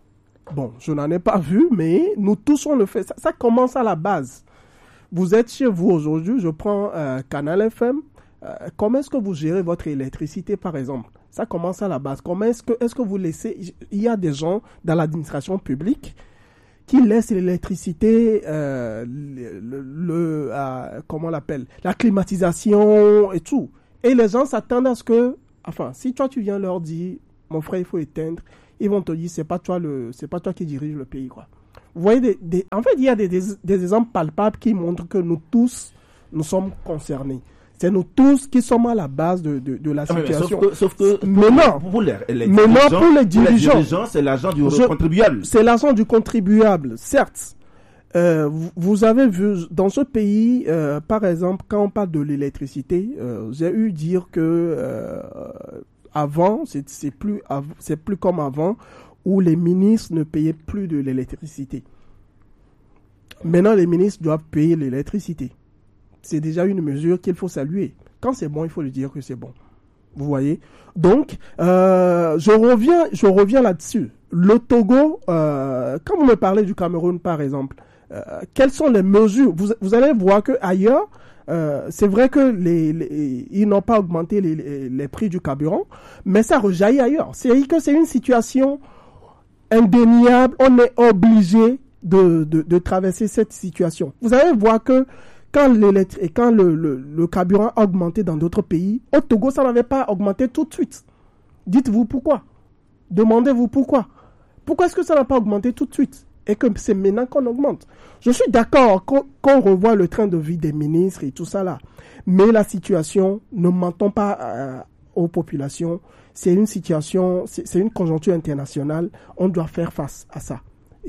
Bon, je n'en ai pas vu, mais nous tous, on le fait. Ça, ça commence à la base. Vous êtes chez vous aujourd'hui, je prends euh, Canal F M. Euh, comment est-ce que vous gérez votre électricité, par exemple? Ça commence à la base. Comment est-ce que, est-ce que vous laissez... Il y a des gens dans l'administration publique qui laissent l'électricité, euh, le, le, le euh, comment on l'appelle, la climatisation et tout. Et les gens s'attendent à ce que... Enfin, si toi, tu viens leur dire, mon frère, il faut éteindre, ils vont te dire c'est pas toi le, c'est pas toi qui dirige le pays, quoi. Vous voyez, des, des, en fait, il y a des, des, des exemples palpables qui montrent que nous tous, nous sommes concernés. C'est nous tous qui sommes à la base de, de, de la situation. Ah, sauf que, sauf que mais non, pour les, les mais non, pour les dirigeants, les dirigeants c'est l'argent du je, contribuable. C'est l'argent du contribuable, certes. Euh, vous, vous avez vu, dans ce pays, euh, par exemple, quand on parle de l'électricité, euh, j'ai eu dire que euh, avant, c'est, c'est plus, c'est plus comme avant, où les ministres ne payaient plus de l'électricité. Maintenant, les ministres doivent payer l'électricité. C'est déjà une mesure qu'il faut saluer. Quand c'est bon, il faut le dire que c'est bon. Vous voyez? Donc, euh, je reviens, je reviens là-dessus. Le Togo, euh, quand vous me parlez du Cameroun, par exemple, euh, quelles sont les mesures? Vous, vous allez voir que ailleurs, euh, c'est vrai que les, les, ils n'ont pas augmenté les, les, les prix du carburant, mais ça rejaillit ailleurs. C'est que c'est une situation indéniable. On est obligé de, de, de traverser cette situation. Vous allez voir que quand, et quand le, le, le carburant a augmenté dans d'autres pays, au Togo, ça n'avait pas augmenté tout de suite. Dites-vous pourquoi. Demandez-vous pourquoi. Pourquoi est-ce que ça n'a pas augmenté tout de suite et que c'est maintenant qu'on augmente? Je suis d'accord qu'on, qu'on revoit le train de vie des ministres et tout ça là. Mais la situation, ne mentons pas euh, aux populations, c'est une situation, c'est, c'est une conjoncture internationale. On doit faire face à ça.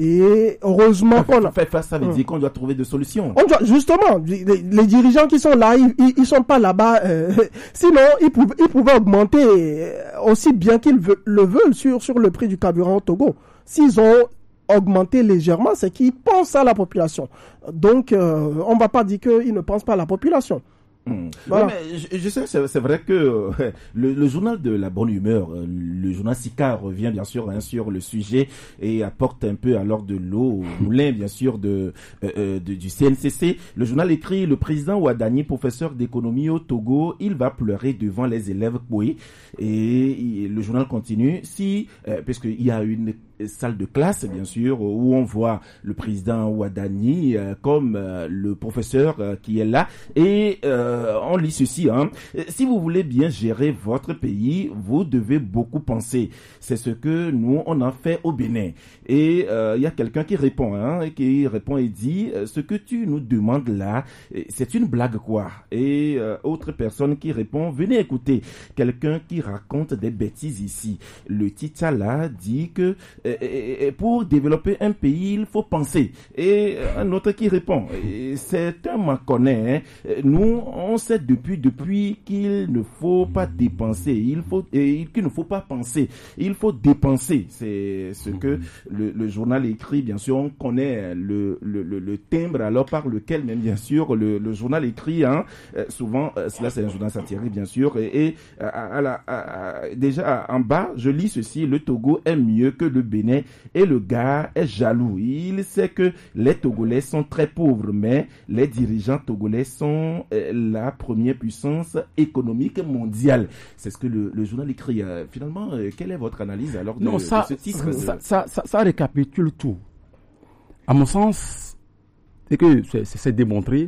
Et heureusement qu'on a fait face, ça veut hum. dire qu'on doit trouver des solutions. On doit, justement, les, les dirigeants qui sont là, ils, ils, ils sont pas là-bas. Euh, sinon, ils pouvaient, ils pouvaient augmenter aussi bien qu'ils ve- le veulent sur sur le prix du carburant au Togo. S'ils ont augmenté légèrement, c'est qu'ils pensent à la population. Donc, euh, on va pas dire qu'ils ne pensent pas à la population. Mmh. Voilà. Ouais, mais je, je sais, c'est, c'est vrai que euh, le, le journal de la bonne humeur, euh, le journal Sika revient bien sûr hein, sur le sujet et apporte un peu alors de l'eau au moulin bien sûr de, euh, euh, de du C N C C. Le journal écrit: le président Ouadani, professeur d'économie au Togo, il va pleurer devant les élèves Koué. Et, et le journal continue: si, euh, parce qu'il y a une salle de classe bien sûr où on voit le président Ouadani euh, comme euh, le professeur euh, qui est là et euh, on lit ceci hein. Si vous voulez bien gérer votre pays, vous devez beaucoup penser. C'est ce que nous on a fait au Bénin. Et il euh, y a quelqu'un qui répond hein, qui répond et dit: ce que tu nous demandes là, c'est une blague quoi? Et euh, autre personne qui répond: venez écouter quelqu'un qui raconte des bêtises ici. Le Tita là dit que euh, Et pour développer un pays, il faut penser. Et un autre qui répond: c'est un Maconais. Hein. Nous, on sait depuis, depuis qu'il ne faut pas dépenser. Il faut, et qu'il ne faut pas penser. Il faut dépenser. C'est ce que le, le journal écrit. Bien sûr, on connaît le, le, le, le timbre alors par lequel, même bien sûr, le, le journal écrit. Hein. Souvent, cela c'est un journal satirique, bien sûr. Et, et à, à la, à, déjà en bas, je lis ceci: le Togo est mieux que le Bénin. Et le gars est jaloux. Il sait que les Togolais sont très pauvres, mais les dirigeants togolais sont euh, la première puissance économique mondiale. C'est ce que le, le journal écrit. Euh, finalement, euh, quelle est votre analyse alors de, non, ça, de ce titre de... ça, ça, ça, ça récapitule tout. À mon sens, c'est que c'est, c'est démontré.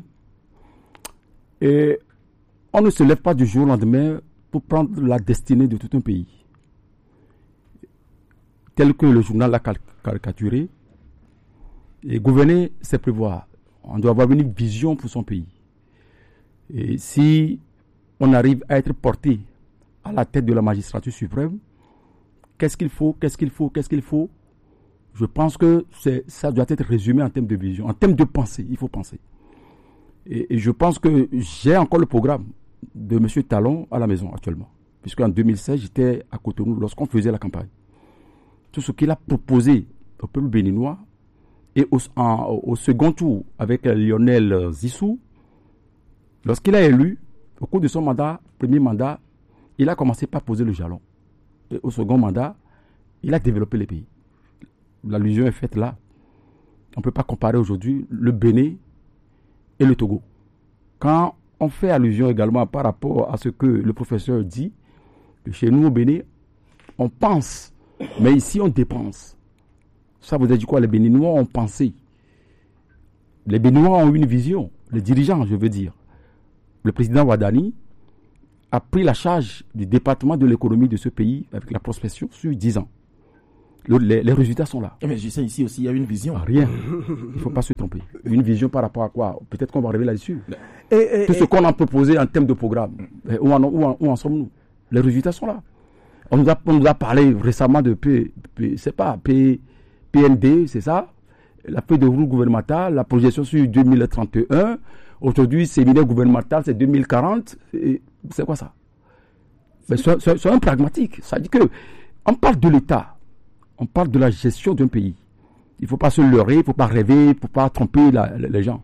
Et on ne se lève pas du jour au lendemain pour prendre la destinée de tout un pays. Tel que le journal l'a caricaturé. Et gouverner, c'est prévoir. On doit avoir une vision pour son pays. Et si on arrive à être porté à la tête de la magistrature suprême, qu'est-ce qu'il faut, qu'est-ce qu'il faut, qu'est-ce qu'il faut? Je pense que c'est, ça doit être résumé en termes de vision, en termes de pensée. Il faut penser. Et, et je pense que j'ai encore le programme de M. Talon à la maison actuellement. Puisqu'en deux mille seize, j'étais à Cotonou lorsqu'on faisait la campagne. Tout ce qu'il a proposé au peuple béninois, et au, en, au second tour avec Lionel Zissou, lorsqu'il a élu, au cours de son mandat, premier mandat, il a commencé par poser le jalon. Et au second mandat, il a développé les pays. L'allusion est faite là. On ne peut pas comparer aujourd'hui le Bénin et le Togo. Quand on fait allusion également par rapport à ce que le professeur dit, que chez nous au Bénin, on pense. Mais ici, on dépense. Ça vous a dit quoi? Les Béninois ont pensé. Les Béninois ont une vision. Les dirigeants, je veux dire. Le président Ouadani a pris la charge du département de l'économie de ce pays avec la prospection sur dix ans. Le, les, les résultats sont là. Mais je sais, ici aussi, il y a une vision. Rien. Il ne faut pas se tromper. Une vision par rapport à quoi? Peut-être qu'on va arriver là-dessus. Et, et, Tout et, ce qu'on a proposé en termes de programme, où en, où en, où en sommes-nous? Les résultats sont là. On nous a, on nous a parlé récemment de P, P, c'est pas, P, P N D, c'est ça? La feuille de route gouvernementale, la projection sur deux mille trente et un. Aujourd'hui, séminaire gouvernemental, c'est deux mille quarante. Et c'est quoi ça? Mais c'est, c'est, c'est un pragmatique. Ça dit que on parle de l'État, on parle de la gestion d'un pays. Il ne faut pas se leurrer, il ne faut pas rêver, il ne faut pas tromper la, les gens.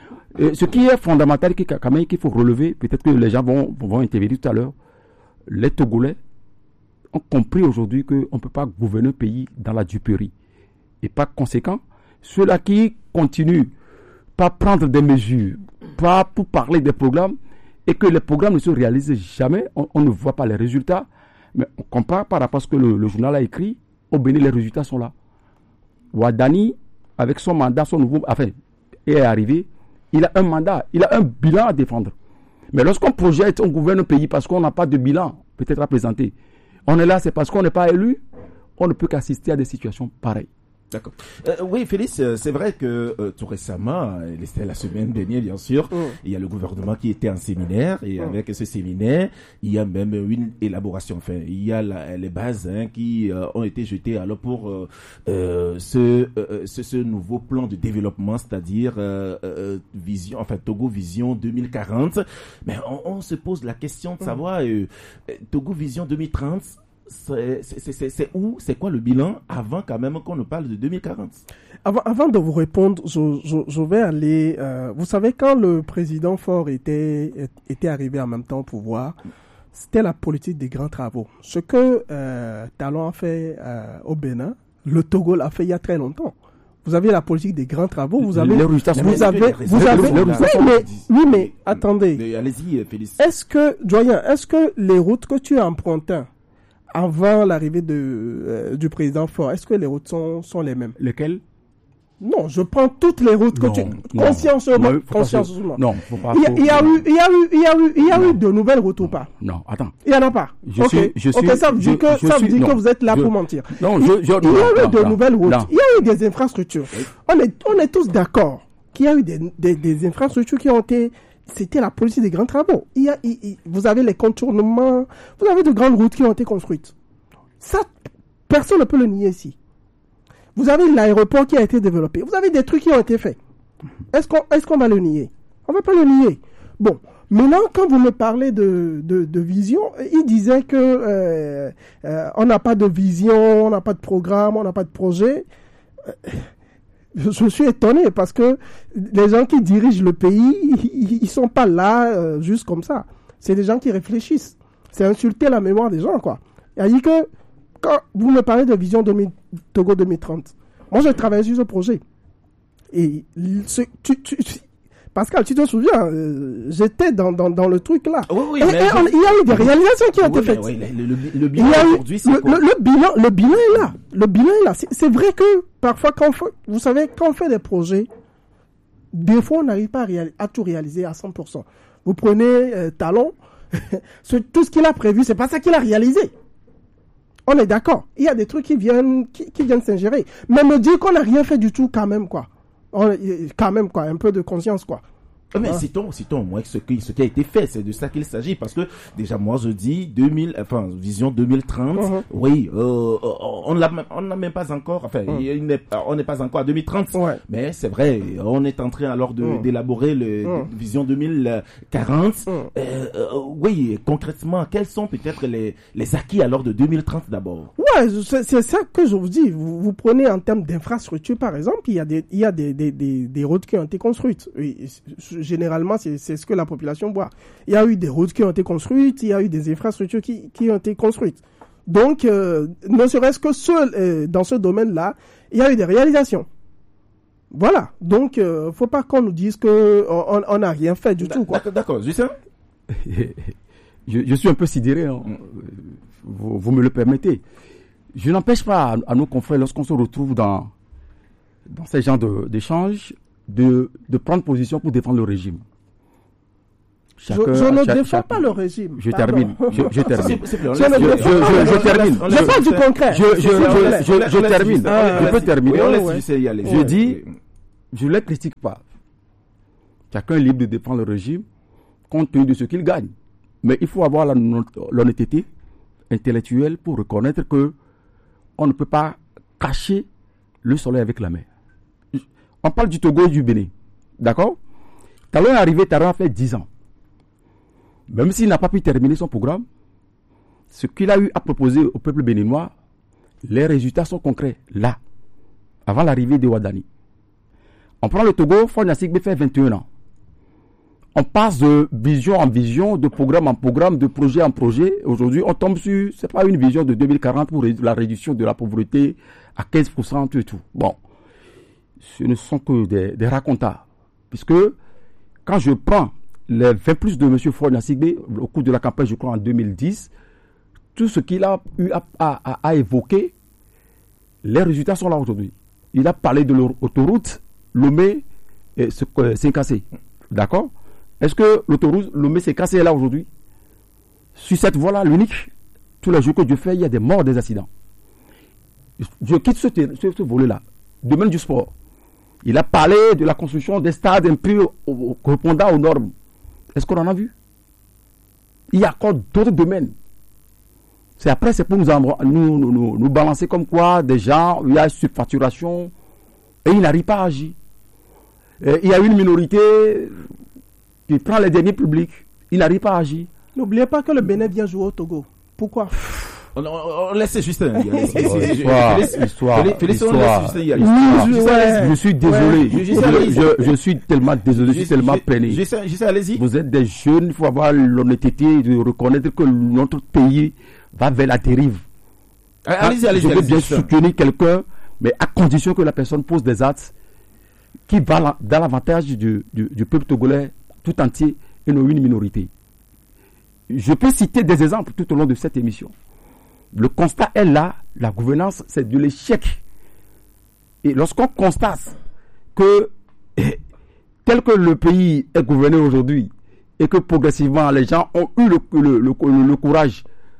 Et ce qui est fondamental, quand même, qu'il faut relever, peut-être que les gens vont, vont intervenir tout à l'heure, les Togolais ont compris aujourd'hui qu'on ne peut pas gouverner un pays dans la duperie. Et par conséquent, ceux-là qui continuent pas prendre des mesures, pas pour parler des programmes, et que les programmes ne se réalisent jamais, on, on ne voit pas les résultats, mais on compare par rapport à ce que le, le journal a écrit, au Bénin, les résultats sont là. Ouadani, avec son mandat, son nouveau, enfin, est arrivé, il a un mandat, il a un bilan à défendre. Mais lorsqu'on projette, on gouverne un pays parce qu'on n'a pas de bilan, peut-être à présenter. On est là, c'est parce qu'on n'est pas élu, on ne peut qu'assister à des situations pareilles. D'accord. Euh, oui, Félix, c'est vrai que euh, tout récemment, c'était la semaine dernière, bien sûr, mmh. il y a le gouvernement qui était en séminaire, et mmh. avec ce séminaire, il y a même une élaboration. Enfin, il y a la, les bases hein, qui euh, ont été jetées alors pour euh, euh, ce, euh, ce ce nouveau plan de développement, c'est-à-dire euh, euh, vision, enfin Togo Vision deux mille quarante. Mais on, on se pose la question de savoir mmh. euh, Togo Vision deux mille trente. C'est, c'est, c'est, c'est où, c'est quoi le bilan avant quand même qu'on ne parle de deux mille quarante? Avant, avant de vous répondre, je, je, je vais aller... Euh, vous savez, quand le président Faure était, était arrivé en même temps au pouvoir, c'était la politique des grands travaux. Ce que euh, Talon a fait euh, au Bénin, le Togo l'a fait il y a très longtemps. Vous avez la politique des grands travaux, vous avez... Les résultats vous avez... Vous avez... Oui, mais, oui, mais attendez. Allez-y, Félix. Est-ce que, Doyen, est-ce que les routes que tu as empruntées avant l'arrivée de, euh, du président Faure, est-ce que les routes sont, sont les mêmes? Lesquelles? Non, je prends toutes les routes que non, tu... Non, consciencieusement. Non, consciencieusement. Non, faut pas... Il y a, il y a eu, il y a eu, il y a eu, il y a eu de nouvelles routes ou pas? Non, attends. Il n'y en a pas. Je ok, suis, je ok, suis, ça veut dire que, je ça veut suis, dire non, que vous êtes là je, pour mentir. Non, il, je, je, il y a non, eu non, de non, nouvelles routes. non. Il y a eu des infrastructures. Oui. On est, on est tous d'accord qu'il y a eu des, des, des infrastructures qui ont été... C'était la politique des grands travaux. Il y a, il, il, vous avez les contournements, vous avez de grandes routes qui ont été construites. Ça, personne ne peut le nier ici. Vous avez l'aéroport qui a été développé. Vous avez des trucs qui ont été faits. Est-ce qu'on, est-ce qu'on va le nier? On ne va pas le nier. Bon, maintenant, quand vous me parlez de, de, de vision, il disait que euh, euh, on n'a pas de vision, on n'a pas de programme, on n'a pas de projet. Euh, je suis étonné parce que les gens qui dirigent le pays, ils ne sont pas là euh, juste comme ça. C'est des gens qui réfléchissent. C'est insulter la mémoire des gens, quoi. Il a dit que quand vous me parlez de vision deux mille, Togo deux mille trente, moi j'ai travaillé sur ce projet. Et ce, tu, tu, tu, Pascal, tu te souviens, euh, j'étais dans, dans, dans le truc là. Oui, oui, et, mais et on, il y a eu des réalisations qui ont oui, été faites. Oui, le, le, le bilan aujourd'hui, c'est le, quoi? le, le, bilan, le bilan est là. Le bilan est là. C'est, c'est vrai que parfois, quand on fait, vous savez, quand on fait des projets, des fois, on n'arrive pas à, réal, à tout réaliser à cent pour cent. Vous prenez euh, Talon, tout ce qu'il a prévu, c'est pas ça qu'il a réalisé. On est d'accord. Il y a des trucs qui viennent, qui, qui viennent s'ingérer. Mais me dire qu'on n'a rien fait du tout, quand même, quoi. On, quand même, quoi. Un peu de conscience, quoi. Mais ah. citons, citons au moins ce qui, ce qui a été fait, c'est de ça qu'il s'agit, parce que déjà moi je dis deux mille, enfin vision deux mille trente, uh-huh. oui, euh, on l'a, on n'a même pas encore, enfin uh-huh. il n'est, on n'est pas encore à deux mille trente, ouais. mais c'est vrai, on est en train alors de uh-huh. d'élaborer le uh-huh. de, vision deux mille quarante. Uh-huh. Euh, euh, oui, concrètement, quels sont peut-être les les acquis alors de deux mille trente d'abord? Ouais, c'est, c'est ça que je vous dis. Vous, vous prenez en termes d'infrastructure par exemple, il y a des il y a des des des, des routes qui ont été construites. Oui, généralement, c'est, c'est ce que la population voit. Il y a eu des routes qui ont été construites, il y a eu des infrastructures qui, qui ont été construites. Donc, euh, ne serait-ce que seul, euh, dans ce domaine-là, il y a eu des réalisations. Voilà. Donc, euh, faut pas qu'on nous dise que on, on n'a rien fait du tout, quoi. D'accord, d'accord. Justin? je, je suis un peu sidéré, hein. vous, vous me le permettez. Je n'empêche pas à, à nos confrères, lorsqu'on se retrouve dans, dans ces genres de, d'échanges, De, de prendre position pour défendre le régime. Chacun, je, je ne cha, défends cha, pas le régime. Je Pardon. termine. Je, je termine. je, je, je, je, je termine. Je parle du concret. Je, je, je, je, je termine. Je peux terminer. Je dis, je ne les critique pas. Chacun est libre de défendre le régime compte tenu de ce qu'il gagne. Mais il faut avoir l'honnêteté intellectuelle pour reconnaître que on ne peut pas cacher le soleil avec la main. On parle du Togo et du Bénin. D'accord? Talon est arrivé, Talon a fait dix ans. Même s'il n'a pas pu terminer son programme, ce qu'il a eu à proposer au peuple béninois, les résultats sont concrets, là, avant l'arrivée de Ouadani. On prend le Togo, Faure Gnassingbé fait vingt et un ans. On passe de vision en vision, de programme en programme, de projet en projet. Aujourd'hui, on tombe sur, c'est pas une vision de deux mille quarante pour la réduction de la pauvreté à quinze pour cent et tout. Bon, ce ne sont que des, des racontars. Puisque, quand je prends les vingt plus de M. Faure Gnassingbé, au cours de la campagne, je crois, en deux mille dix, tout ce qu'il a eu à, à, à évoquer, les résultats sont là aujourd'hui. Il a parlé de l'autoroute Lomé et Sénkassé. D'accord? Est-ce que l'autoroute Lomé-Sénkassé est là aujourd'hui? Sur cette voie-là, l'unique, tous les jours que je fais, il y a des morts, des accidents. Je quitte ce, ce, ce volet-là. Domaine du sport. Il a parlé de la construction des stades un peu correspondant aux normes. Est-ce qu'on en a vu? Il y a encore d'autres domaines. C'est après, c'est pour nous, nous, nous, nous, nous balancer comme quoi des gens, il y a surfacturation et il n'arrive pas à agir. Et il y a une minorité qui prend les derniers publics, il n'arrive pas à agir. N'oubliez pas que le Bénin vient jouer au Togo. Pourquoi? On, on, on laisse Justin y aller. Histoire, histoire, histoire. Je suis désolé. Je, je, je suis tellement désolé, je suis tellement peiné. Allez-y. Vous êtes des jeunes, il faut avoir l'honnêteté de reconnaître que notre pays va vers la dérive. Allez-y, allez-y. Je veux bien soutenir quelqu'un, mais à condition que la personne pose des actes qui vont dans l'avantage du, du, du peuple togolais tout entier et non une minorité. Je peux citer des exemples tout au long de cette émission. Le constat est là, la gouvernance, c'est de l'échec. Et lorsqu'on constate que, tel que le pays est gouverné aujourd'hui, et que progressivement les gens ont eu le, le, le, le courage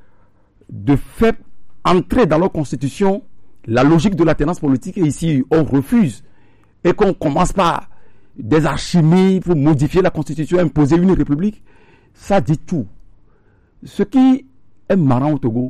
de faire entrer dans leur constitution la logique de l'alternance politique, et ici on refuse, et qu'on commence par des alchimies pour modifier la constitution, imposer une république, ça dit tout. Ce qui est marrant au Togo,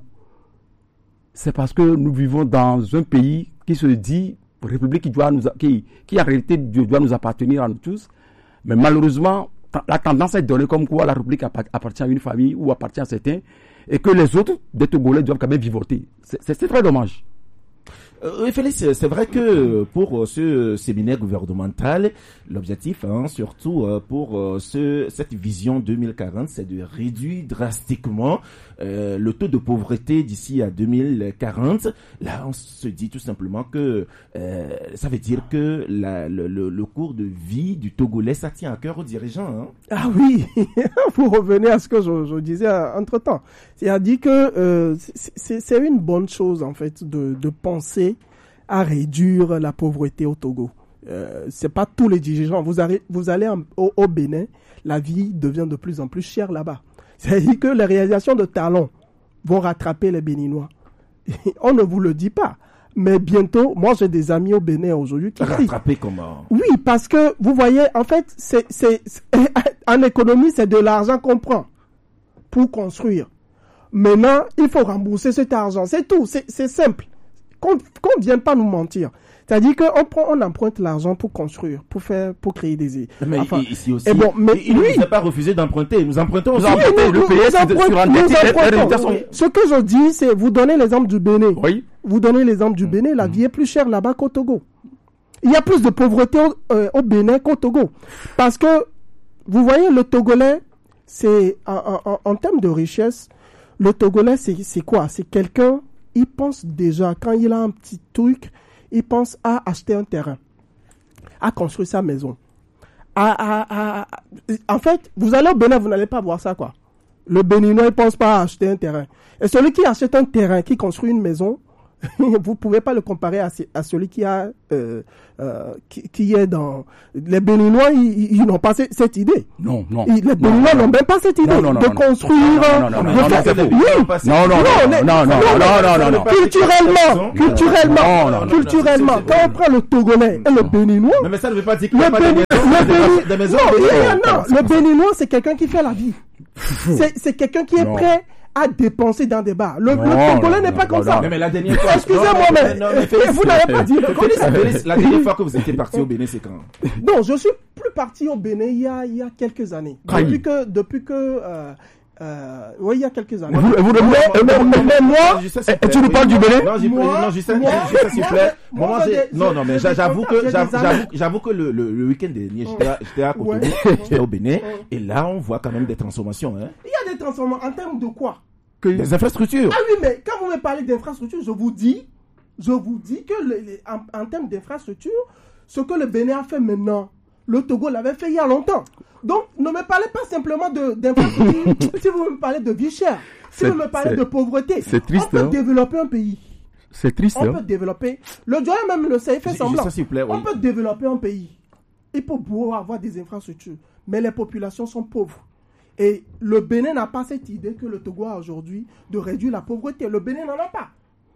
c'est parce que nous vivons dans un pays qui se dit république qui doit nous, qui, qui en réalité doit nous appartenir à nous tous, mais malheureusement la tendance est donnée comme quoi la république appartient à une famille ou appartient à certains, et que les autres des Togolais doivent quand même vivoter. C'est, c'est, c'est très dommage. Euh, Félix, c'est vrai que pour ce séminaire gouvernemental, l'objectif, hein, surtout pour ce, cette vision deux mille quarante, c'est de réduire drastiquement euh, le taux de pauvreté d'ici à deux mille quarante. Là, on se dit tout simplement que euh, ça veut dire que la, le, le, le cours de vie du Togolais, ça tient à cœur aux dirigeants. Hein. Ah oui, vous revenez à ce que je, je disais entre-temps. C'est-à-dire que euh, c'est, c'est une bonne chose, en fait, de, de penser à réduire la pauvreté au Togo. Euh, c'est pas tous les dirigeants. Vous, allez, vous allez en, au, au Bénin, la vie devient de plus en plus chère là-bas. C'est-à-dire que les réalisations de Talon vont rattraper les Béninois. On ne vous le dit pas. Mais bientôt, moi j'ai des amis au Bénin aujourd'hui qui... Rattraper comment? Oui, parce que vous voyez, en fait, c'est, c'est, c'est, en économie, c'est de l'argent qu'on prend pour construire. Maintenant, il faut rembourser cet argent. C'est tout. C'est, c'est simple. Qu'on ne vienne pas nous mentir. C'est-à-dire qu'on prend, on emprunte l'argent pour construire, pour faire, pour créer des... Mais enfin, ici aussi, et bon, mais il ne nous a pas refusé d'emprunter. Nous empruntons aussi. Oui, nous, le pays est sur un Ce que je dis, c'est, vous donnez l'exemple du Bénin. Oui. Vous donnez l'exemple du Bénin, la mmh. vie est plus chère là-bas qu'au Togo. Il y a plus de pauvreté au, euh, au Bénin qu'au Togo. Parce que, vous voyez, le Togolais, c'est, en, en, en termes de richesse, le Togolais, c'est, c'est quoi? C'est quelqu'un... Il pense déjà, quand il a un petit truc, il pense à acheter un terrain, à construire sa maison. À, à, à, en fait, vous allez au Bénin, vous n'allez pas voir ça, quoi. Le Béninois, il pense pas à acheter un terrain. Et celui qui achète un terrain, qui construit une maison, vous pouvez pas le comparer à, à celui qui a, euh, euh, qui, qui est dans les Béninois, ils, ils n'ont pas cette, cette idée. Non, non. Ils, les Béninois n'ont même pas cette idée non, non, non, de non, construire. Non, non, non, non, non, non, c'est faux. Non, non, non, non, non, non, non, non. Culturellement, culturellement, non, non, culturellement, quand on prend le Togolais et le Béninois, mais ça ne veut pas dire qu'il le n'y a pas de Béninois, des maisons. le Béninois, c'est quelqu'un qui fait la vie. C'est quelqu'un qui est prêt à dépenser dans des bars. Le, non, le Togolais n'est pas non, comme non, ça. Non, mais la dernière fois. Excusez-moi, mais, non, mais Félix, vous n'avez pas dit. Félix, la dernière fois que vous étiez parti au Bénin, c'est quand? Non, je suis plus parti au Bénin il y a, il y a quelques années. Depuis que, depuis que, euh, euh, oui, il y a quelques années. Vous, vous, mais, mais, mais moi, et tu nous parles du Bénin? Non, j'ai non, juste s'il vous plaît. Moi, non, non, mais j'avoue que, j'avoue que le, le, le week-end dernier, j'étais à Cotonou, j'étais au Bénin, et là, on voit quand même des transformations, hein. Il y a des transformations en termes de quoi? Des infrastructures. Ah oui, mais quand vous me parlez d'infrastructures, je vous dis, je vous dis que le, les, en, en termes d'infrastructures, ce que le Bénin a fait maintenant, le Togo l'avait fait il y a longtemps. Donc, ne me parlez pas simplement d'infrastructures. Si vous me parlez de vie chère, si vous me parlez de pauvreté, triste, on peut hein? développer un pays. C'est triste. On hein? peut développer. Le Joël même le sait, il fait J semblant. ça, s'il vous plaît, oui. On peut développer un pays. Il peut pouvoir avoir des infrastructures, mais les populations sont pauvres. Et le Bénin n'a pas cette idée que le Togo a aujourd'hui de réduire la pauvreté. Le Bénin n'en a pas.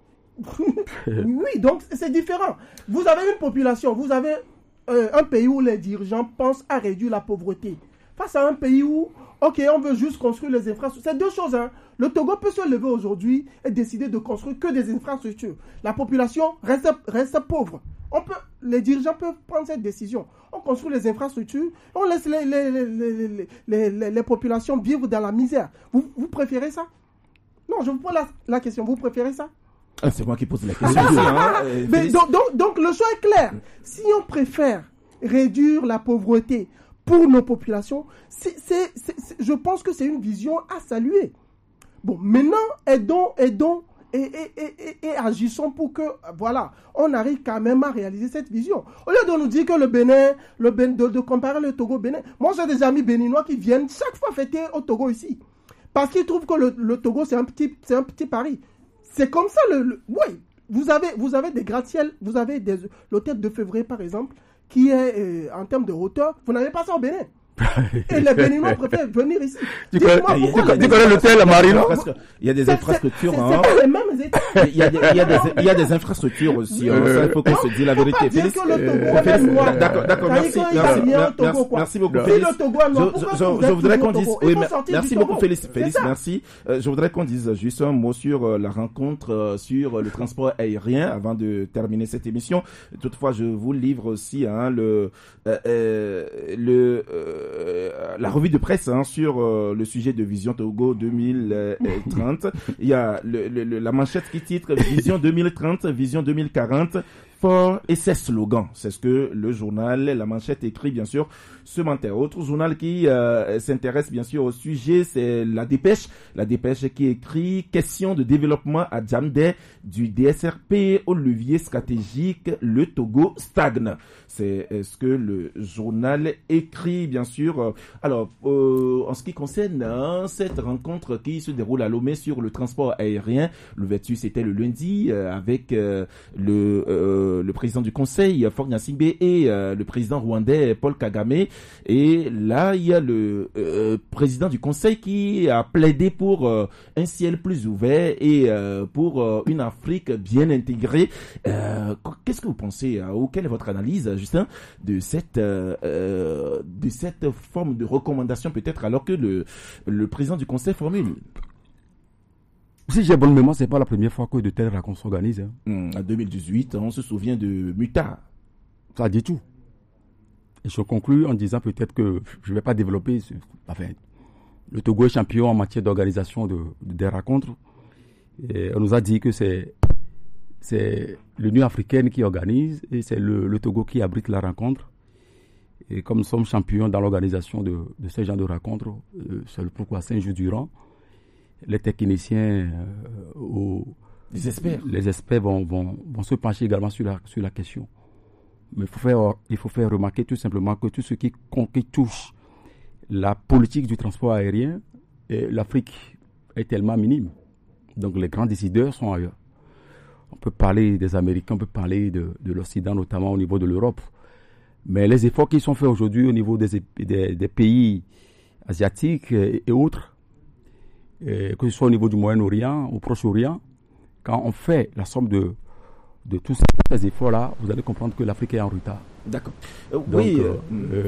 Oui, donc c'est différent. Vous avez une population, vous avez euh, un pays où les dirigeants pensent à réduire la pauvreté. Face à un pays où, ok, on veut juste construire les infrastructures. C'est deux choses. Hein. Le Togo peut se lever aujourd'hui et décider de construire que des infrastructures. La population reste, reste pauvre. On peut, les dirigeants peuvent prendre cette décision. On construit les infrastructures, on laisse les, les, les, les, les, les, les populations vivre dans la misère. Vous, vous préférez ça? Non, je vous pose la, la question. Vous préférez ça? Ah, c'est moi qui pose la question. hein, Mais donc, donc, donc, le choix est clair. Si on préfère réduire la pauvreté pour nos populations, c'est, c'est, c'est, c'est, je pense que c'est une vision à saluer. Bon, maintenant, aidons, aidons. Et, et, et, et agissons pour que, voilà, on arrive quand même à réaliser cette vision. Au lieu de nous dire que le Bénin, le Bénin de, de comparer le Togo au Bénin, moi j'ai des amis béninois qui viennent chaque fois fêter au Togo ici. Parce qu'ils trouvent que le, le Togo c'est un petit, c'est un petit Paris. C'est comme ça, le, le oui, vous avez, vous avez des gratte-ciel, vous avez des, l'hôtel de février par exemple, qui est euh, en termes de hauteur, vous n'avez pas ça au Bénin. Et les Béninois préfèrent venir ici. Tu connais l'hôtel à Marino? Il y a des infrastructures. C'est hein. pas les mêmes états. Il y a des, il y a des, il y a des infrastructures aussi. Hein. Ça, il faut qu'on se dise la vérité. Félix, euh, Félix, d'accord, d'accord, merci, merci, merci, merci beaucoup, Félix. Je, je, je voudrais qu'on dise, oui, merci beaucoup, Félix, Félix, merci. Euh, je voudrais qu'on dise juste un mot sur euh, la rencontre euh, sur le transport aérien avant de terminer cette émission. Toutefois, je vous livre aussi hein, le, euh, euh, le, euh, la revue de presse hein, sur euh, le sujet de Vision Togo deux mille trente. Il y a le, le, la manchette qui titre Vision deux mille trente, Vision deux mille quarante, fort et ses slogans. C'est ce que le journal, la manchette écrit bien sûr ce matin. Autre journal qui euh, s'intéresse bien sûr au sujet, c'est la Dépêche. La Dépêche qui écrit question de développement à Djamdé du D S R P au levier stratégique, le Togo stagne. C'est ce que le journal écrit bien sûr. Alors, euh, en ce qui concerne hein, cette rencontre qui se déroule à Lomé sur le transport aérien, l'ouverture c'était le lundi euh, avec euh, le euh, le président du conseil Faure Gnassingbé et euh, le président rwandais Paul Kagame. Et là, il y a le euh, président du conseil qui a plaidé pour euh, un ciel plus ouvert et euh, pour euh, une Afrique bien intégrée. Euh, qu'est-ce que vous pensez ou quelle est votre analyse, Justin, de cette euh, euh, de cette forme de recommandation peut-être alors que le le président du conseil formule? Si j'ai bonne mémoire, c'est pas la première fois que de telles rencontres s'organisent. Hein. Mmh, en deux mille dix-huit, on se souvient de Muta. Ça dit tout. Et je conclue en disant peut-être que je ne vais pas développer. Ce, enfin, le Togo est champion en matière d'organisation de, de, des rencontres. Et on nous a dit que c'est, c'est l'Union africaine qui organise et c'est le, le Togo qui abrite la rencontre. Et comme nous sommes champions dans l'organisation de, de ce genre de rencontres, euh, c'est le pourquoi cinq jours durant, les techniciens euh, ou les experts, les experts vont, vont, vont se pencher également sur la, sur la question. Mais il faut faire, il faut faire remarquer tout simplement que tout ce qui, qui touche la politique du transport aérien, l'Afrique est tellement minime. Donc les grands décideurs sont ailleurs. On peut parler des Américains, on peut parler de, de l'Occident, notamment au niveau de l'Europe. Mais les efforts qui sont faits aujourd'hui au niveau des, des, des pays asiatiques et, et autres, et que ce soit au niveau du Moyen-Orient, au Proche-Orient, quand on fait la somme de, de tous ces, ces efforts-là, vous allez comprendre que l'Afrique est en retard. D'accord. Euh, Donc, oui. euh, euh,